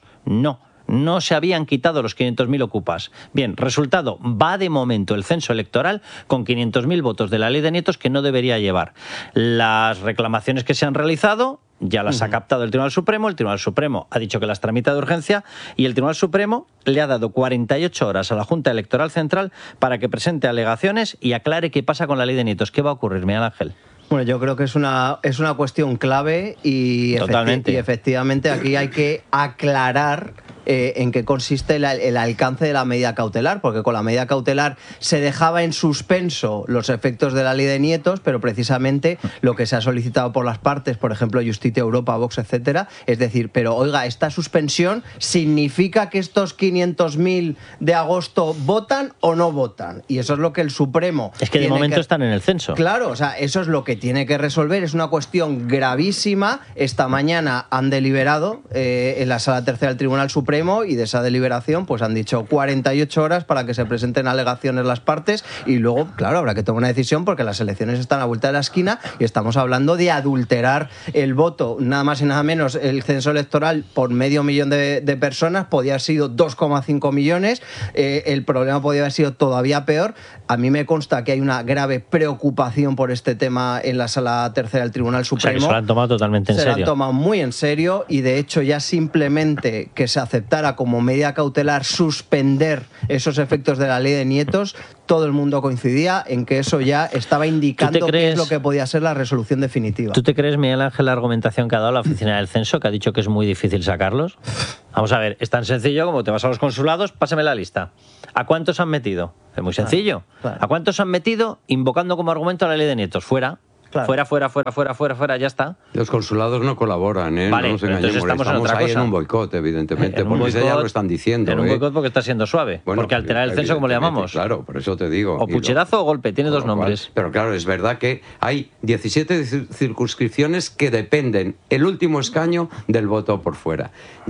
No se habían quitado los 500.000 ocupas. Bien, resultado, va de momento el censo electoral con 500.000 votos de la ley de nietos que no debería llevar. Las reclamaciones que se han realizado ya las ha captado el Tribunal Supremo ha dicho que las tramita de urgencia y el Tribunal Supremo le ha dado 48 horas a la Junta Electoral Central para que presente alegaciones y aclare qué pasa con la ley de nietos. ¿Qué va a ocurrir, Miguel Ángel? Bueno, yo creo que es una cuestión clave y efectivamente aquí hay que aclarar en qué consiste el alcance de la medida cautelar, porque con la medida cautelar se dejaba en suspenso los efectos de la ley de nietos, pero precisamente lo que se ha solicitado por las partes, por ejemplo, Justicia Europa, Vox, etcétera, es decir, pero oiga, esta suspensión significa que estos 500.000 de agosto votan o no votan, y eso es lo que el Supremo... Es que de momento están en el censo. Claro, o sea, eso es lo que tiene que resolver, es una cuestión gravísima. Esta mañana han deliberado en la Sala Tercera del Tribunal Supremo Supremo y de esa deliberación pues han dicho 48 horas para que se presenten alegaciones las partes y luego, claro, habrá que tomar una decisión porque las elecciones están a la vuelta de la esquina y estamos hablando de adulterar el voto, nada más y nada menos. El censo electoral por 500.000 de personas podía haber sido 2,5 millones, el problema podía haber sido todavía peor. A mí me consta que hay una grave preocupación por este tema en la Sala Tercera del Tribunal Supremo. O sea, que se lo han tomado totalmente en serio. Se lo han tomado muy en serio y de hecho ya simplemente que se aceptara como medida cautelar suspender esos efectos de la ley de nietos, todo el mundo coincidía en que eso ya estaba indicando qué es lo que podía ser la resolución definitiva. ¿Tú te crees, Miguel Ángel, la argumentación que ha dado la Oficina del Censo, que ha dicho que es muy difícil sacarlos? Vamos a ver, es tan sencillo como te vas a los consulados, pásame la lista. ¿A cuántos han metido? Es muy sencillo. Claro. ¿A cuántos han metido invocando como argumento la ley de nietos? Fuera. Claro. Fuera, ya está. Los consulados no colaboran, ¿eh? Vale, no nos engañemos. Estamos ahí en un boicot, evidentemente, porque ya lo están diciendo. En un boicot porque está siendo suave. Bueno, porque alterar el censo, como le llamamos. Claro, por eso te digo. O pucherazo o golpe, tiene dos nombres. Pero claro, es verdad que hay 17 circunscripciones que dependen el último escaño del voto por fuera.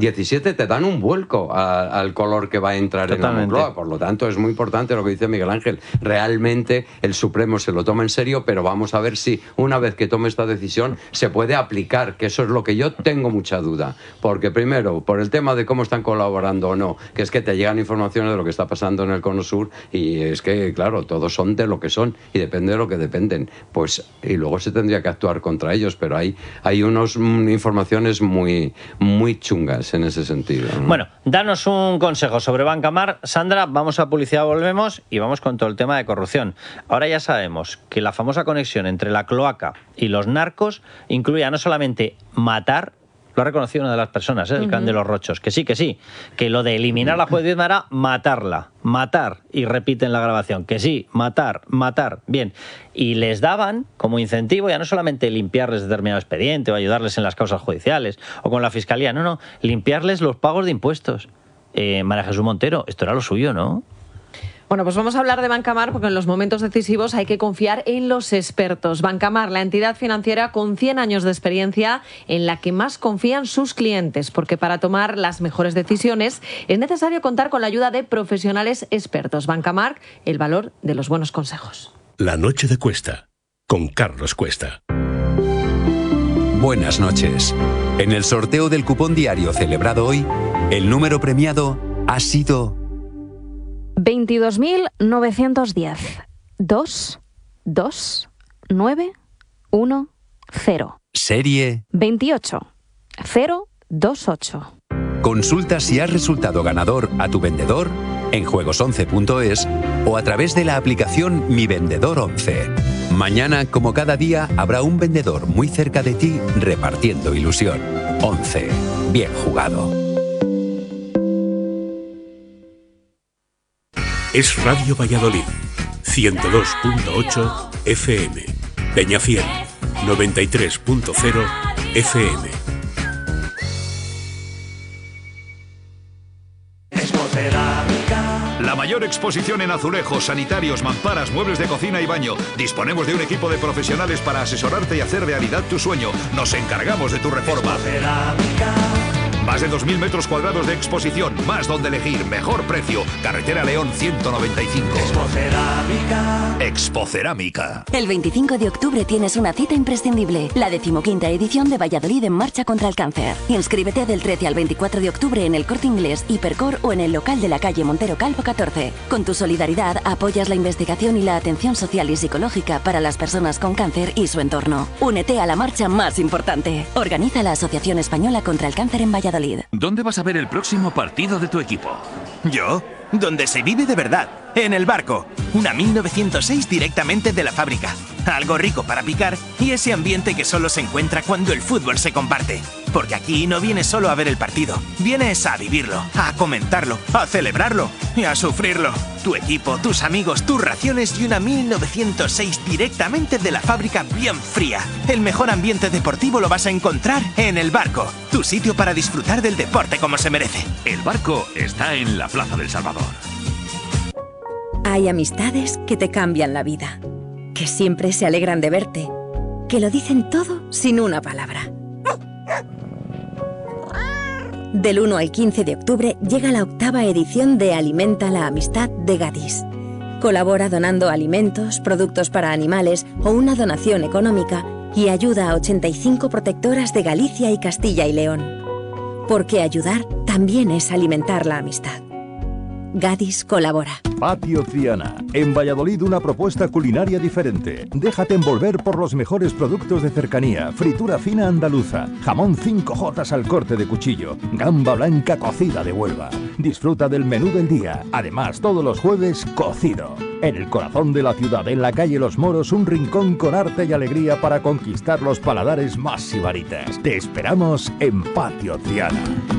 17 te dan un vuelco al color que va a entrar en la Moncloa. Por lo tanto, es muy importante lo que dice Miguel Ángel. Realmente el Supremo se lo toma en serio, pero vamos a ver si una vez que tome esta decisión se puede aplicar, que eso es lo que yo tengo mucha duda, porque primero, por el tema de cómo están colaborando o no, que es que te llegan informaciones de lo que está pasando en el Cono Sur y es que, claro, todos son de lo que son y depende de lo que dependen, pues, y luego se tendría que actuar contra ellos, pero hay unas informaciones muy, muy chungas en ese sentido, ¿no? Bueno, danos un consejo sobre Bancamar. Sandra, vamos a publicidad, volvemos y vamos con todo el tema de corrupción. Ahora ya sabemos que la famosa conexión entre la cloaca y los narcos incluía no solamente matar, lo ha reconocido una de las personas, el clan de los Rochos, que sí, que lo de eliminar a la juez Viedma era matar, y repiten la grabación, que sí, matar, bien, y les daban como incentivo ya no solamente limpiarles determinado expediente o ayudarles en las causas judiciales o con la fiscalía, no, limpiarles los pagos de impuestos. María Jesús Montero, esto era lo suyo, ¿no? Bueno, pues vamos a hablar de Bancamar porque en los momentos decisivos hay que confiar en los expertos. Bancamar, la entidad financiera con 100 años de experiencia en la que más confían sus clientes, porque para tomar las mejores decisiones es necesario contar con la ayuda de profesionales expertos. Bancamar, el valor de los buenos consejos. La noche de Cuesta, con Carlos Cuesta. Buenas noches. En el sorteo del cupón diario celebrado hoy, el número premiado ha sido 22.910 22910. Serie 28028. Consulta si has resultado ganador a tu vendedor en juegos11.es o a través de la aplicación Mi Vendedor 11. Mañana, como cada día, habrá un vendedor muy cerca de ti repartiendo ilusión. 11. Bien jugado. Es Radio Valladolid, 102.8 FM. Peñafiel, 93.0 FM. La mayor exposición en azulejos, sanitarios, mamparas, muebles de cocina y baño. Disponemos de un equipo de profesionales para asesorarte y hacer realidad tu sueño. Nos encargamos de tu reforma. Más de 2.000 metros cuadrados de exposición, más donde elegir, mejor precio. Carretera León 195. Expocerámica. El 25 de octubre tienes una cita imprescindible, la 15ª edición de Valladolid en Marcha contra el Cáncer. Inscríbete del 13 al 24 de octubre en el Corte Inglés, Hipercor o en el local de la calle Montero Calvo 14. Con tu solidaridad apoyas la investigación y la atención social y psicológica para las personas con cáncer y su entorno. Únete a la marcha más importante. Organiza la Asociación Española contra el Cáncer en Valladolid. ¿Dónde vas a ver el próximo partido de tu equipo? ¿Yo? Donde se vive de verdad, en el Barco. Una 1906 directamente de la fábrica. Algo rico para picar y ese ambiente que solo se encuentra cuando el fútbol se comparte. Porque aquí no vienes solo a ver el partido, vienes a vivirlo, a comentarlo, a celebrarlo y a sufrirlo. Tu equipo, tus amigos, tus raciones y una 1906 directamente de la fábrica bien fría. El mejor ambiente deportivo lo vas a encontrar en el Barco, tu sitio para disfrutar del deporte como se merece. El Barco está en la Plaza del Salvador. Hay amistades que te cambian la vida, que siempre se alegran de verte, que lo dicen todo sin una palabra. Del 1 al 15 de octubre llega la 8ª edición de Alimenta la Amistad de Gadis. Colabora donando alimentos, productos para animales o una donación económica y ayuda a 85 protectoras de Galicia y Castilla y León. Porque ayudar también es alimentar la amistad. Gadis colabora. Patio Triana. En Valladolid una propuesta culinaria diferente. Déjate envolver por los mejores productos de cercanía. Fritura fina andaluza. Jamón 5J al corte de cuchillo. Gamba blanca cocida de Huelva. Disfruta del menú del día. Además, todos los jueves, cocido. En el corazón de la ciudad, en la calle Los Moros, un rincón con arte y alegría para conquistar los paladares más sibaritas. Te esperamos en Patio Triana.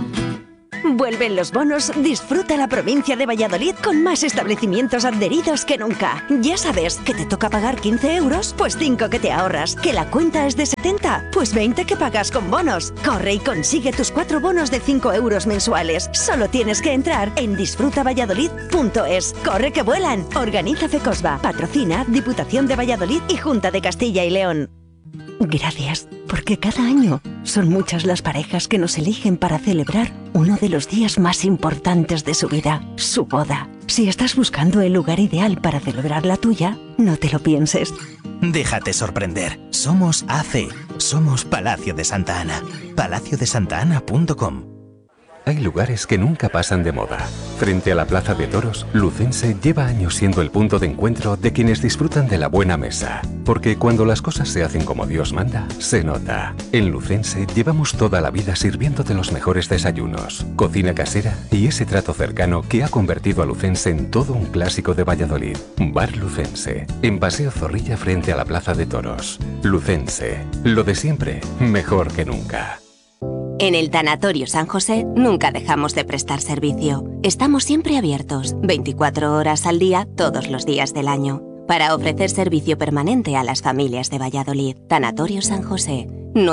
Vuelven los bonos, disfruta la provincia de Valladolid con más establecimientos adheridos que nunca. Ya sabes que te toca pagar 15 euros, pues 5 que te ahorras. Que la cuenta es de 70, pues 20 que pagas con bonos. Corre y consigue tus 4 bonos de 5 euros mensuales. Solo tienes que entrar en disfrutavalladolid.es. Corre que vuelan. Organiza Fecosba. Patrocina Diputación de Valladolid y Junta de Castilla y León. Gracias, porque cada año son muchas las parejas que nos eligen para celebrar uno de los días más importantes de su vida, su boda. Si estás buscando el lugar ideal para celebrar la tuya, no te lo pienses. Déjate sorprender. Somos AC. Somos Palacio de Santa Ana. palaciodesantana.com. Hay lugares que nunca pasan de moda. Frente a la Plaza de Toros, Lucense lleva años siendo el punto de encuentro de quienes disfrutan de la buena mesa. Porque cuando las cosas se hacen como Dios manda, se nota. En Lucense llevamos toda la vida sirviéndote los mejores desayunos, cocina casera y ese trato cercano que ha convertido a Lucense en todo un clásico de Valladolid. Bar Lucense, en Paseo Zorrilla frente a la Plaza de Toros. Lucense, lo de siempre, mejor que nunca. En el Tanatorio San José nunca dejamos de prestar servicio. Estamos siempre abiertos, 24 horas al día, todos los días del año, para ofrecer servicio permanente a las familias de Valladolid. Tanatorio San José,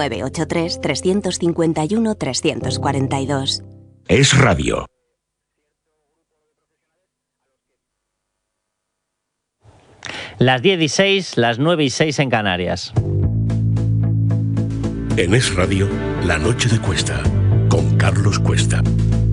983-351-342. Es radio. Las 10:06, las 9:06 en Canarias. En Es Radio, La Noche de Cuesta, con Carlos Cuesta.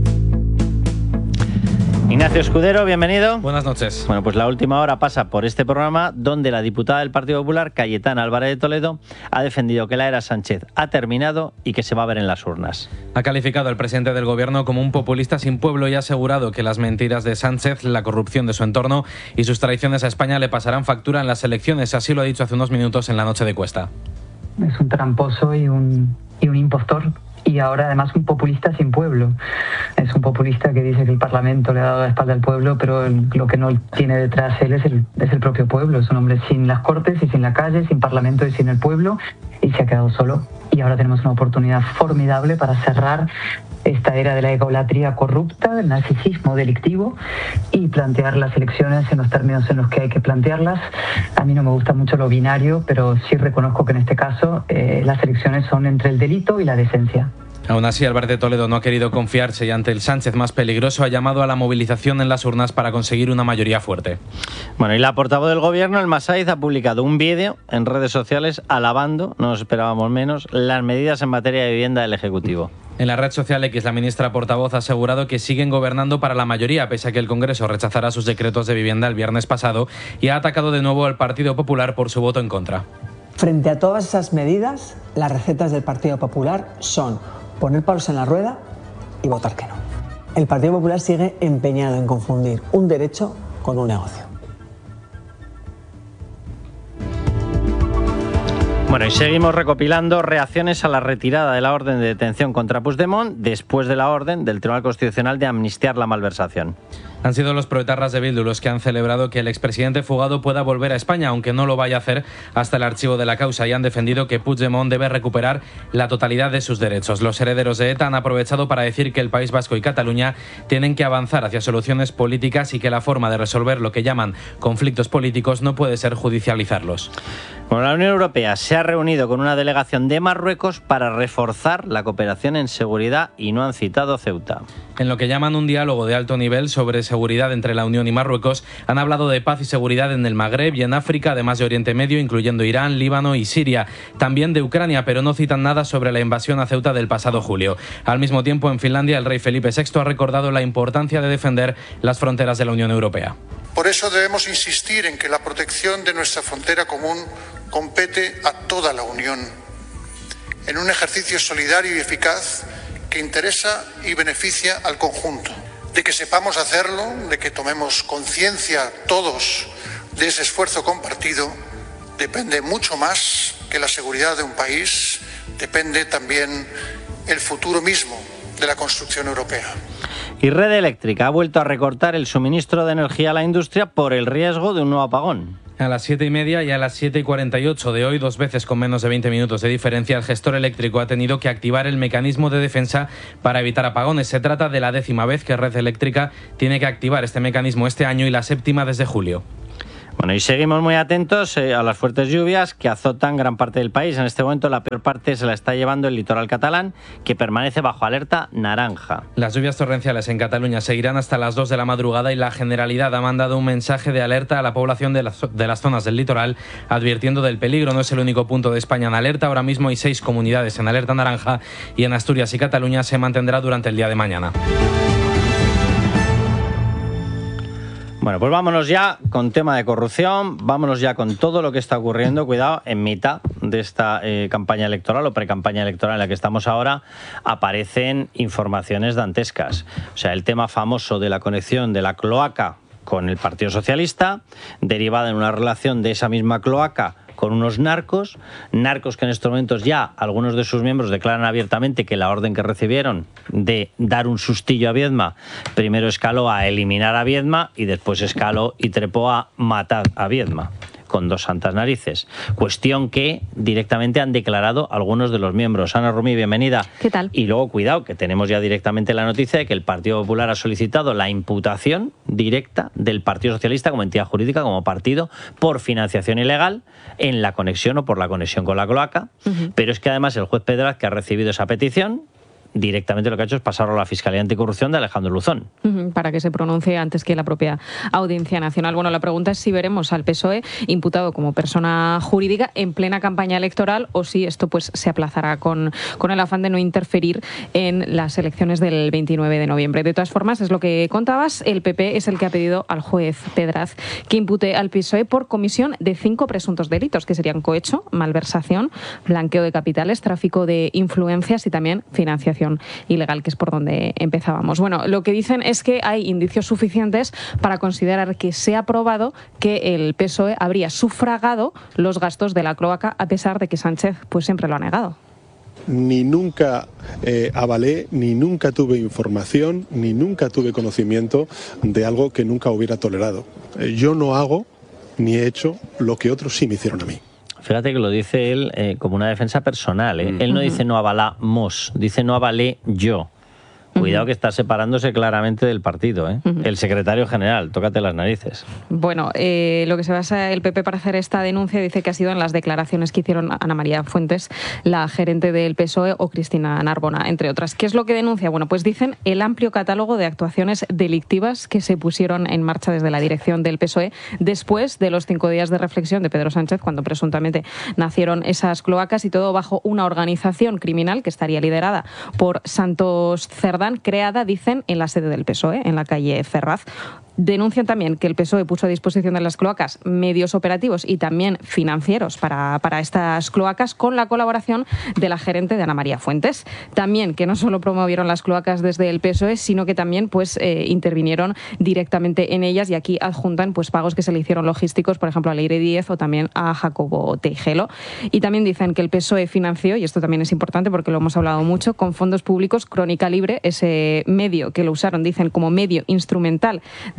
Ignacio Escudero, bienvenido. Buenas noches. Bueno, pues la última hora pasa por este programa donde la diputada del Partido Popular, Cayetana Álvarez de Toledo, ha defendido que la era Sánchez ha terminado y que se va a ver en las urnas. Ha calificado al presidente del gobierno como un populista sin pueblo y ha asegurado que las mentiras de Sánchez, la corrupción de su entorno y sus traiciones a España le pasarán factura en las elecciones. Así lo ha dicho hace unos minutos en La Noche de Cuesta. Es un tramposo y un impostor, y ahora además un populista sin pueblo. Es un populista que dice que el Parlamento le ha dado la espalda al pueblo, pero lo que no tiene detrás él es el propio pueblo. Es un hombre sin las Cortes y sin la calle, sin Parlamento y sin el pueblo, y se ha quedado solo. Y ahora tenemos una oportunidad formidable para cerrar esta era de la egolatría corrupta, del narcisismo delictivo, y plantear las elecciones en los términos en los que hay que plantearlas. A mí no me gusta mucho lo binario, pero sí reconozco que en este caso las elecciones son entre el delito y la decencia. Aún así, Álvarez de Toledo no ha querido confiarse y ante el Sánchez más peligroso ha llamado a la movilización en las urnas para conseguir una mayoría fuerte. Bueno, y la portavoz del gobierno, Elma Sáiz, ha publicado un vídeo en redes sociales alabando, no nos esperábamos menos, las medidas en materia de vivienda del Ejecutivo. En la red social X, la ministra portavoz ha asegurado que siguen gobernando para la mayoría, pese a que el Congreso rechazará sus decretos de vivienda el viernes pasado, y ha atacado de nuevo al Partido Popular por su voto en contra. Frente a todas esas medidas, las recetas del Partido Popular son poner palos en la rueda y votar que no. El Partido Popular sigue empeñado en confundir un derecho con un negocio. Bueno, y seguimos recopilando reacciones a la retirada de la orden de detención contra Puigdemont después de la orden del Tribunal Constitucional de amnistiar la malversación. Han sido los proetarras de Bildu los que han celebrado que el expresidente fugado pueda volver a España, aunque no lo vaya a hacer hasta el archivo de la causa, y han defendido que Puigdemont debe recuperar la totalidad de sus derechos. Los herederos de ETA han aprovechado para decir que el País Vasco y Cataluña tienen que avanzar hacia soluciones políticas y que la forma de resolver lo que llaman conflictos políticos no puede ser judicializarlos. Bueno, la Unión Europea se ha reunido con una delegación de Marruecos para reforzar la cooperación en seguridad y no han citado Ceuta. En lo que llaman un diálogo de alto nivel sobre seguridad entre la Unión y Marruecos, han hablado de paz y seguridad en el Magreb y en África, además de Oriente Medio, incluyendo Irán, Líbano y Siria. También de Ucrania, pero no citan nada sobre la invasión a Ceuta del pasado julio. Al mismo tiempo, en Finlandia, el rey Felipe VI ha recordado la importancia de defender las fronteras de la Unión Europea. Por eso debemos insistir en que la protección de nuestra frontera común compete a toda la Unión, en un ejercicio solidario y eficaz que interesa y beneficia al conjunto. De que sepamos hacerlo, de que tomemos conciencia todos de ese esfuerzo compartido, depende mucho más que la seguridad de un país, depende también el futuro mismo de la construcción europea. Y Red Eléctrica ha vuelto a recortar el suministro de energía a la industria por el riesgo de un nuevo apagón. A las 7:30 y a las 7:48 de hoy, 2 veces con menos de 20 minutos de diferencia, el gestor eléctrico ha tenido que activar el mecanismo de defensa para evitar apagones. Se trata de la 10ª vez que Red Eléctrica tiene que activar este mecanismo este año y la 7ª desde julio. Bueno, y seguimos muy atentos a las fuertes lluvias que azotan gran parte del país. En este momento la peor parte se la está llevando el litoral catalán, que permanece bajo alerta naranja. Las lluvias torrenciales en Cataluña seguirán hasta las 2 de la madrugada y la Generalidad ha mandado un mensaje de alerta a la población de las zonas del litoral, advirtiendo del peligro. No es el único punto de España en alerta. Ahora mismo hay 6 comunidades en alerta naranja y en Asturias y Cataluña se mantendrá durante el día de mañana. Bueno, pues vámonos ya con tema de corrupción, vámonos ya con todo lo que está ocurriendo. Cuidado, en mitad de esta campaña electoral o precampaña electoral en la que estamos ahora, aparecen informaciones dantescas. O sea, el tema famoso de la conexión de la cloaca con el Partido Socialista, derivada en una relación de esa misma cloaca con unos narcos que en estos momentos ya algunos de sus miembros declaran abiertamente que la orden que recibieron de dar un sustillo a Viedma primero escaló a eliminar a Viedma y después escaló y trepó a matar a Viedma, con 2 santas narices. Cuestión que directamente han declarado algunos de los miembros. Ana Rumí, bienvenida. ¿Qué tal? Y luego, cuidado, que tenemos ya directamente la noticia de que el Partido Popular ha solicitado la imputación directa del Partido Socialista como entidad jurídica, como partido, por financiación ilegal en la conexión o por la conexión con la cloaca. Pero es que además el juez Pedraz, que ha recibido esa petición, directamente lo que ha hecho es pasarlo a la Fiscalía Anticorrupción de Alejandro Luzón. Para que se pronuncie antes que la propia Audiencia Nacional. Bueno, la pregunta es si veremos al PSOE imputado como persona jurídica en plena campaña electoral o si esto pues se aplazará con el afán de no interferir en las elecciones del 29 de noviembre. De todas formas, es lo que contabas, el PP es el que ha pedido al juez Pedraz que impute al PSOE por comisión de 5 presuntos delitos, que serían cohecho, malversación, blanqueo de capitales, tráfico de influencias y también financiación ilegal, que es por donde empezábamos. Bueno, lo que dicen es que hay indicios suficientes para considerar que se ha probado que el PSOE habría sufragado los gastos de la cloaca, a pesar de que Sánchez pues siempre lo ha negado. Ni nunca avalé, ni nunca tuve información, ni nunca tuve conocimiento de algo que nunca hubiera tolerado. Yo no hago ni he hecho lo que otros sí me hicieron a mí. Fíjate que lo dice él como una defensa personal. Él no dice no avalamos, dice no avalé yo. Cuidado que está separándose claramente del partido, ¿eh? El secretario general, tócate las narices. Bueno, lo que se basa el PP para hacer esta denuncia dice que ha sido en las declaraciones que hicieron Ana María Fuentes, la gerente del PSOE, o Cristina Narbona, entre otras. ¿Qué es lo que denuncia? Bueno, pues dicen el amplio catálogo de actuaciones delictivas que se pusieron en marcha desde la dirección del PSOE después de los 5 días de reflexión de Pedro Sánchez, cuando presuntamente nacieron esas cloacas, y todo bajo una organización criminal que estaría liderada por Santos Cerdán, creada, dicen, en la sede del PSOE, en la calle Ferraz. Denuncian también que el PSOE puso a disposición de las cloacas medios operativos y también financieros para estas cloacas, con la colaboración de la gerente de Ana María Fuentes. También que no solo promovieron las cloacas desde el PSOE, sino que también pues intervinieron directamente en ellas, y aquí adjuntan pues pagos que se le hicieron logísticos, por ejemplo a Leire Díez o también a Jacobo Teijelo. Y también dicen que el PSOE financió, y esto también es importante porque lo hemos hablado mucho, con fondos públicos Crónica Libre, ese medio que lo usaron, dicen, como medio instrumental de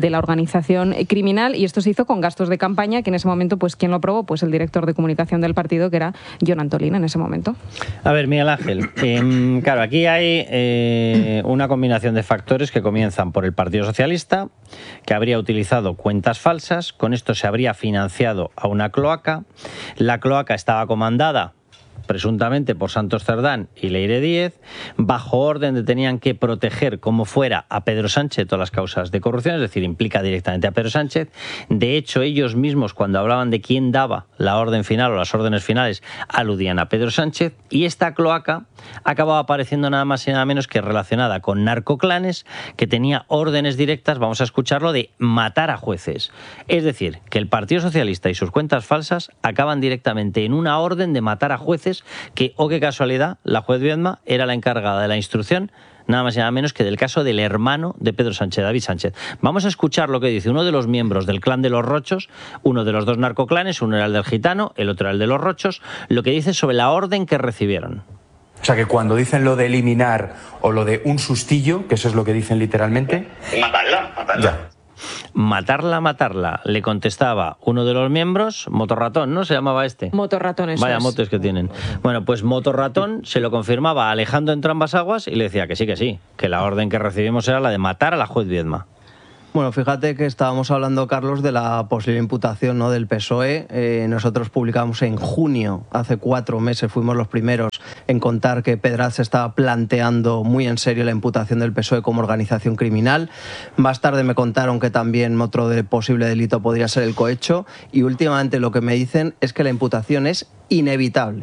de la organización criminal, y esto se hizo con gastos de campaña, que en ese momento, pues ¿quién lo aprobó? Pues el director de comunicación del partido, que era Jon Antolín en ese momento. A ver, Miguel Ángel, claro, aquí hay una combinación de factores que comienzan por el Partido Socialista, que habría utilizado cuentas falsas, con esto se habría financiado a una cloaca, la cloaca estaba comandada presuntamente por Santos Cerdán y Leire Díez, bajo orden de tenían que proteger como fuera a Pedro Sánchez todas las causas de corrupción, es decir, implica directamente a Pedro Sánchez. De hecho, ellos mismos, cuando hablaban de quién daba la orden final o las órdenes finales, aludían a Pedro Sánchez, y esta cloaca acababa apareciendo nada más y nada menos que relacionada con narcoclanes, que tenía órdenes directas, vamos a escucharlo, de matar a jueces. Es decir, que el Partido Socialista y sus cuentas falsas acaban directamente en una orden de matar a jueces que, oh qué casualidad, la juez Viedma era la encargada de la instrucción, nada más y nada menos que del caso del hermano de Pedro Sánchez, David Sánchez. Vamos a escuchar lo que dice uno de los miembros del clan de los Rochos, uno de los dos narcoclanes, uno era el del Gitano, el otro era el de los Rochos, lo que dice sobre la orden que recibieron. O sea, que cuando dicen lo de eliminar o lo de un sustillo, que eso es lo que dicen literalmente... Matarla. Ya. Matarla, le contestaba uno de los miembros, Motorratón, ¿no? Se llamaba este. Motorratón, eso Vaya es. motes que tienen. Bueno, pues Motorratón se lo confirmaba a Alejandro Entrambas-Aguas y le decía que sí, que la orden que recibimos era la de matar a la juez Viedma. Bueno, fíjate que estábamos hablando, Carlos, de la posible imputación, ¿no?, del PSOE. Nosotros publicamos en junio, hace 4 meses, fuimos los primeros en contar que Pedraz se estaba planteando muy en serio la imputación del PSOE como organización criminal. Más tarde me contaron que también otro posible delito podría ser el cohecho, y últimamente lo que me dicen es que la imputación es inevitable,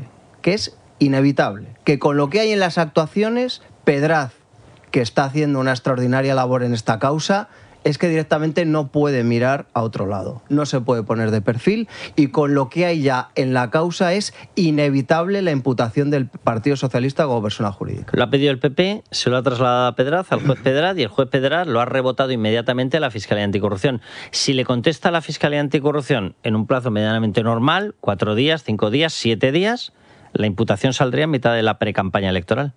que con lo que hay en las actuaciones, Pedraz, que está haciendo una extraordinaria labor en esta causa, es que directamente no puede mirar a otro lado, no se puede poner de perfil, y con lo que hay ya en la causa es inevitable la imputación del Partido Socialista como persona jurídica. Lo ha pedido el PP, se lo ha trasladado a Pedraz, al juez Pedraz, y el juez Pedraz lo ha rebotado inmediatamente a la Fiscalía Anticorrupción. Si le contesta a la Fiscalía Anticorrupción en un plazo medianamente normal, 4 días, 5 días, 7 días, la imputación saldría en mitad de la precampaña electoral.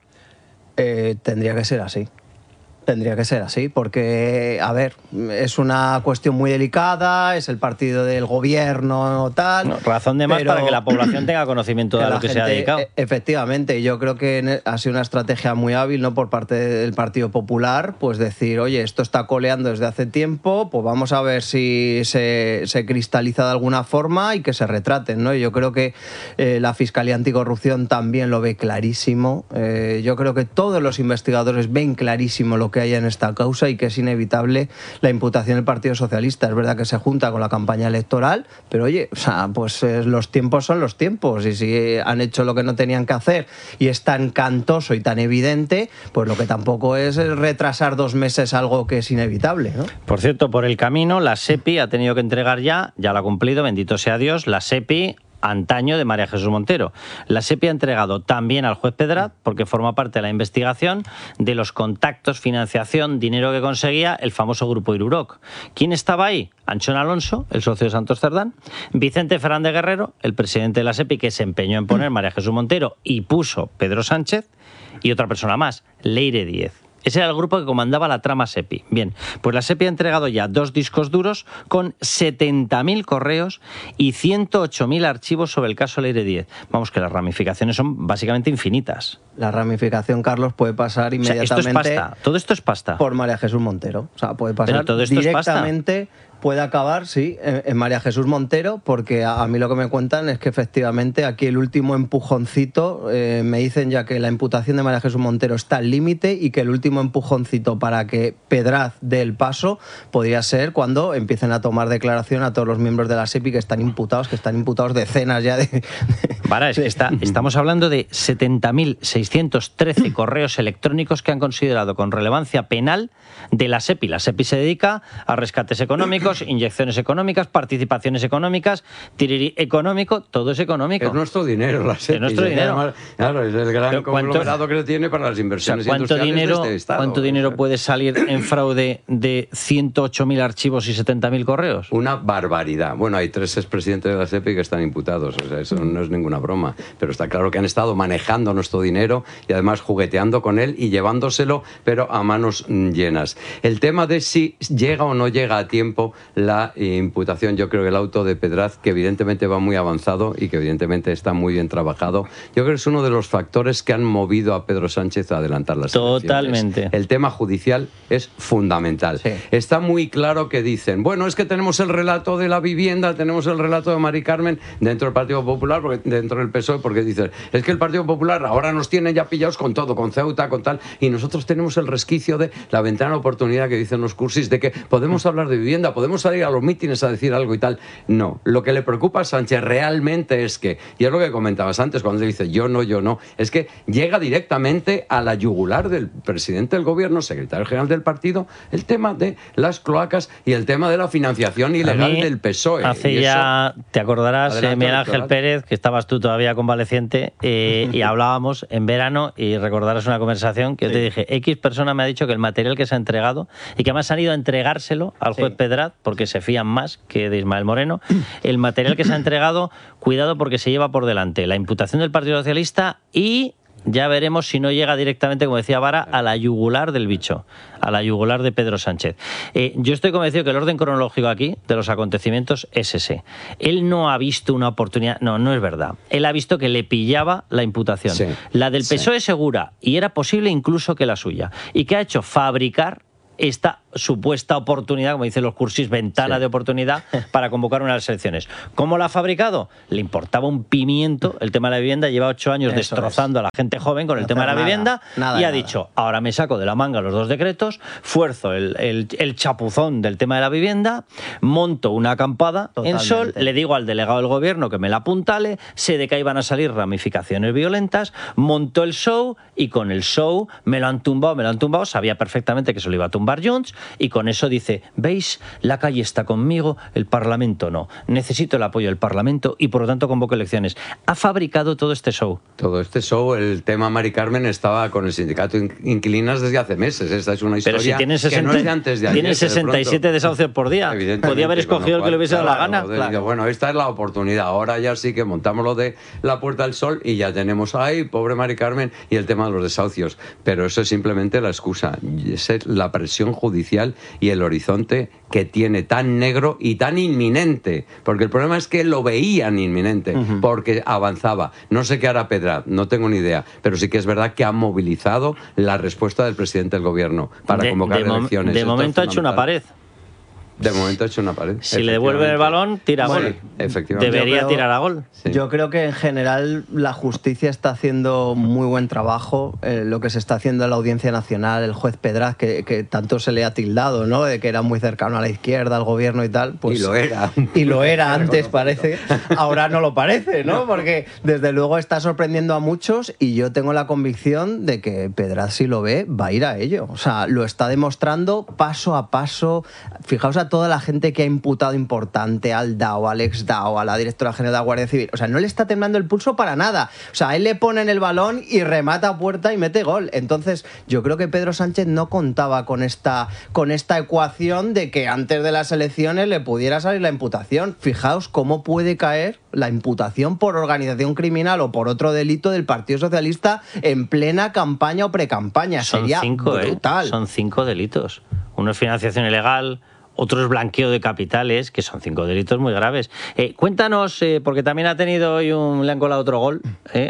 Tendría que ser así. Tendría que ser así, porque, a ver, es una cuestión muy delicada, es el partido del gobierno, tal... No, razón de más para que la población tenga conocimiento de lo que se ha dedicado. Efectivamente, yo creo que ha sido una estrategia muy hábil, ¿no?, por parte del Partido Popular, pues decir, oye, esto está coleando desde hace tiempo, pues vamos a ver si se cristaliza de alguna forma y que se retraten, ¿no? Y yo creo que la Fiscalía Anticorrupción también lo ve clarísimo. Yo creo que todos los investigadores ven clarísimo lo que hay en esta causa y que es inevitable la imputación del Partido Socialista. Es verdad que se junta con la campaña electoral, pero oye, o sea, pues los tiempos son los tiempos, y si han hecho lo que no tenían que hacer y es tan cantoso y tan evidente, pues lo que tampoco es retrasar 2 meses algo que es inevitable, ¿no? Por cierto, por el camino, la SEPI ha tenido que entregar ya lo ha cumplido, bendito sea Dios, la SEPI antaño de María Jesús Montero. La SEPI ha entregado también al juez Pedraz, porque forma parte de la investigación de los contactos, financiación, dinero que conseguía el famoso grupo Iruroc. ¿Quién estaba ahí? Anchón Alonso, el socio de Santos Cerdán, Vicente Fernández Guerrero, el presidente de la SEPI, que se empeñó en poner María Jesús Montero y puso Pedro Sánchez, y otra persona más, Leire Díez. Ese era el grupo que comandaba la trama SEPI. Bien, pues la SEPI ha entregado ya 2 discos duros con 70.000 correos y 108.000 archivos sobre el caso Leire Díez. Vamos, que las ramificaciones son básicamente infinitas. La ramificación, Carlos, puede pasar inmediatamente... O sea, esto es pasta. Todo esto es pasta. Por María Jesús Montero. O sea, puede pasar. Pero todo esto directamente... es pasta. Puede acabar, sí, en María Jesús Montero, porque a mí lo que me cuentan es que efectivamente aquí el último empujoncito, me dicen ya que la imputación de María Jesús Montero está al límite, y que el último empujoncito para que Pedraz dé el paso podría ser cuando empiecen a tomar declaración a todos los miembros de la SEPI que están imputados decenas ya de... Para, es que estamos hablando de 70.613 correos electrónicos que han considerado con relevancia penal de la SEPI. La SEPI se dedica a rescates económicos, inyecciones económicas, participaciones económicas, tirirí económico, todo es económico. Es nuestro dinero, la SEPI. Es nuestro dinero. Además, claro, es el gran conglomerado que tiene para las inversiones industriales de este Estado. ¿Cuánto dinero puede salir en fraude de 108.000 archivos y 70.000 correos? Una barbaridad. Bueno, hay 3 expresidentes de la SEPI que están imputados, o sea, eso no es ninguna una broma, pero está claro que han estado manejando nuestro dinero y además jugueteando con él y llevándoselo, pero a manos llenas. El tema de si llega o no llega a tiempo la imputación, yo creo que el auto de Pedraz, que evidentemente va muy avanzado y que evidentemente está muy bien trabajado, yo creo que es uno de los factores que han movido a Pedro Sánchez a adelantar las elecciones. Totalmente. El tema judicial es fundamental. Sí. Está muy claro que dicen, bueno, es que tenemos el relato de la vivienda, tenemos el relato de Mari Carmen dentro del Partido Popular, porque dentro del PSOE, porque dicen, es que el Partido Popular ahora nos tiene ya pillados con todo, con Ceuta, con tal, y nosotros tenemos el resquicio de la ventana de oportunidad que dicen los cursis, de que podemos hablar de vivienda, podemos salir a los mítines a decir algo y tal. No, lo que le preocupa a Sánchez realmente es que, y es lo que comentabas antes, cuando le dice yo no, es que llega directamente a la yugular del presidente del gobierno, secretario general del partido, el tema de las cloacas y el tema de la financiación ilegal del PSOE. Hace ya, te acordarás, Miguel Ángel Pérez, que estabas tú todavía convaleciente, y hablábamos en verano, y recordarás una conversación que yo te dije, X persona me ha dicho que el material que se ha entregado, y que además han ido a entregárselo al juez Pedraz, porque se fían más que de Ismael Moreno, el material que se ha entregado, cuidado porque se lleva por delante la imputación del Partido Socialista y ya veremos si no llega directamente, como decía Vara, a la yugular del bicho, a la yugular de Pedro Sánchez. Yo estoy convencido que el orden cronológico aquí de los acontecimientos es ese. Él no ha visto una oportunidad, no es verdad. Él ha visto que le pillaba la imputación. Sí, la del PSOE segura, y era posible incluso que la suya. ¿Y qué ha hecho? Fabricar esta supuesta oportunidad, como dicen los cursis, ventana de oportunidad para convocar unas elecciones. ¿Cómo la ha fabricado? Le importaba un pimiento el tema de la vivienda, lleva 8 años destrozando a la gente joven con el tema de la vivienda y ha dicho, ahora me saco de la manga los 2 decretos, fuerzo el chapuzón del tema de la vivienda, monto una acampada en Sol, le digo al delegado del gobierno que me la apuntale, sé de que ahí van a salir ramificaciones violentas, monto el show y con el show me lo han tumbado, sabía perfectamente que se lo iba a tumbar Junts, y con eso dice, ¿veis? La calle está conmigo, el Parlamento no. Necesito el apoyo del Parlamento y por lo tanto convoco elecciones. Ha fabricado todo este show. Todo este show, el tema Mari Carmen estaba con el sindicato Inquilinas desde hace meses. Esta es una historia pero si tienen 60, que no es de antes de ayer. Tienen 67 desahucios por día. Podía haber escogido el que le hubiese dado la gana. Bueno, esta es la oportunidad. Ahora ya sí que montamos lo de la Puerta del Sol y ya tenemos ahí, pobre Mari Carmen, y el tema de los desahucios. Pero eso es simplemente la excusa. Es la presión judicial y el horizonte que tiene tan negro y tan inminente, porque el problema es que lo veían inminente, porque avanzaba. No sé qué hará Pedraz, no tengo ni idea, pero sí que es verdad que ha movilizado la respuesta del presidente del gobierno para convocar elecciones. De momento ha hecho una pared. De momento ha hecho una pared. Si le devuelven el balón, tira gol. Efectivamente. Debería tirar a gol. Sí. Yo creo que en general la justicia está haciendo muy buen trabajo. Lo que se está haciendo en la Audiencia Nacional, el juez Pedraz, que tanto se le ha tildado, ¿no? De que era muy cercano a la izquierda, al gobierno y tal. Pues, y lo era. Y lo era antes, parece. Ahora no lo parece, ¿no? Porque desde luego está sorprendiendo a muchos y yo tengo la convicción de que Pedraz, si lo ve, va a ir a ello. O sea, lo está demostrando paso a paso. Fijaos a toda la gente que ha imputado importante, al DAO, al ex-DAO, a la directora general de la Guardia Civil. O sea, no le está temblando el pulso para nada. O sea, él le pone en el balón y remata a puerta y mete gol. Entonces, yo creo que Pedro Sánchez no contaba con esta ecuación de que antes de las elecciones le pudiera salir la imputación. Fijaos cómo puede caer la imputación por organización criminal o por otro delito del Partido Socialista en plena campaña o precampaña. Sería brutal. Son 5 delitos. Uno es financiación ilegal, otro es blanqueo de capitales, que son 5 delitos muy graves. Cuéntanos, porque también ha tenido hoy le han colado otro gol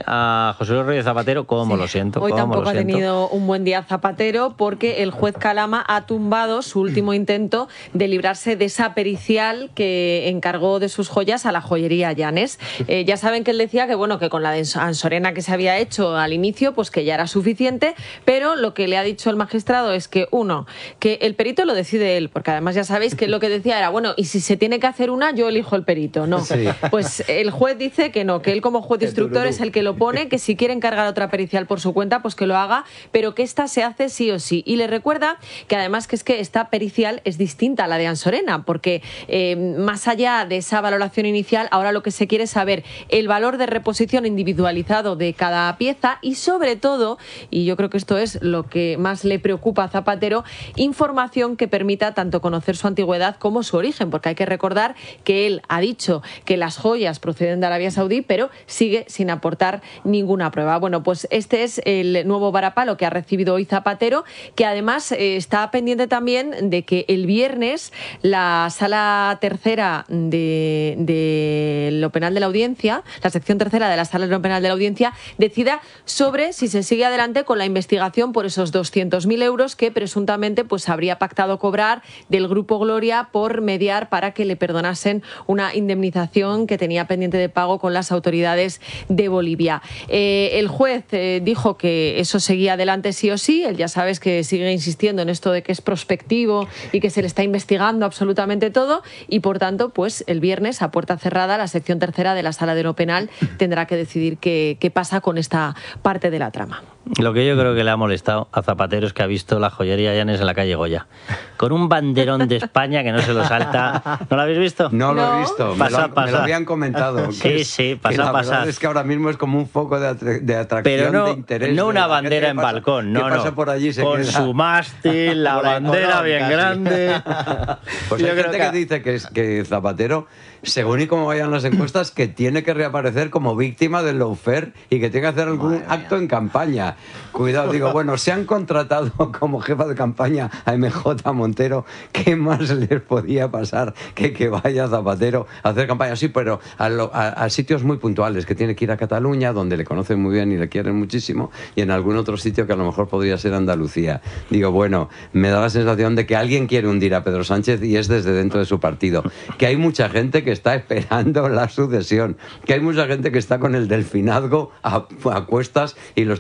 a José Luis Rodríguez Zapatero. ¿Cómo lo siento? Hoy tampoco ha tenido un buen día Zapatero, porque el juez Calama ha tumbado su último intento de librarse de esa pericial que encargó de sus joyas a la joyería Llanes. Ya saben que él decía que bueno, que con la de Ansorena que se había hecho al inicio, pues que ya era suficiente, pero lo que le ha dicho el magistrado es que, uno, que el perito lo decide él, porque además ya sabéis que lo que decía era, bueno, y si se tiene que hacer una, yo elijo el perito. No, pues el juez dice que no, que él como juez instructor es el que lo pone, que si quiere encargar otra pericial por su cuenta, pues que lo haga, pero que esta se hace sí o sí. Y le recuerda que además que es que esta pericial es distinta a la de Ansorena, porque más allá de esa valoración inicial, ahora lo que se quiere es saber el valor de reposición individualizado de cada pieza y sobre todo, y yo creo que esto es lo que más le preocupa a Zapatero, información que permita tanto conocer su antigüedad como su origen, porque hay que recordar que él ha dicho que las joyas proceden de Arabia Saudí, pero sigue sin aportar ninguna prueba. Bueno, pues este es el nuevo varapalo que ha recibido hoy Zapatero, que además está pendiente también de que el viernes la Sala Tercera de lo Penal de la Audiencia, la sección tercera de la Sala de lo Penal de la Audiencia, decida sobre si se sigue adelante con la investigación por esos 200.000 euros que presuntamente pues habría pactado cobrar del Grupo Gloria por mediar para que le perdonasen una indemnización que tenía pendiente de pago con las autoridades de Bolivia. El juez dijo que eso seguía adelante sí o sí. Él ya sabes que sigue insistiendo en esto de que es prospectivo y que se le está investigando absolutamente todo, y por tanto pues el viernes a puerta cerrada la sección tercera de la Sala de lo Penal tendrá que decidir qué pasa con esta parte de la trama. Lo que yo creo que le ha molestado a Zapatero es que ha visto la joyería Llanes en la calle Goya, con un banderón de España que no se lo salta. ¿No lo habéis visto? No lo he visto, me lo habían comentado. Sí, pasa. Es que ahora mismo es como un foco de atracción, pero de interés. No una bandera en balcón, no. Pasa por allí, con su mástil, la bandera bien grande. Pues hay gente que dice que Zapatero, según y cómo vayan las encuestas, que tiene que reaparecer como víctima del lawfare y que tiene que hacer algún acto en campaña. Cuidado, digo, bueno, se han contratado como jefa de campaña a MJ Montero, ¿qué más les podía pasar que vaya Zapatero a hacer campaña? Sí, pero a sitios muy puntuales, que tiene que ir a Cataluña, donde le conocen muy bien y le quieren muchísimo, y en algún otro sitio que a lo mejor podría ser Andalucía. Digo, bueno, me da la sensación de que alguien quiere hundir a Pedro Sánchez y es desde dentro de su partido, que hay mucha gente que está esperando la sucesión, que hay mucha gente que está con el delfinazgo a cuestas y los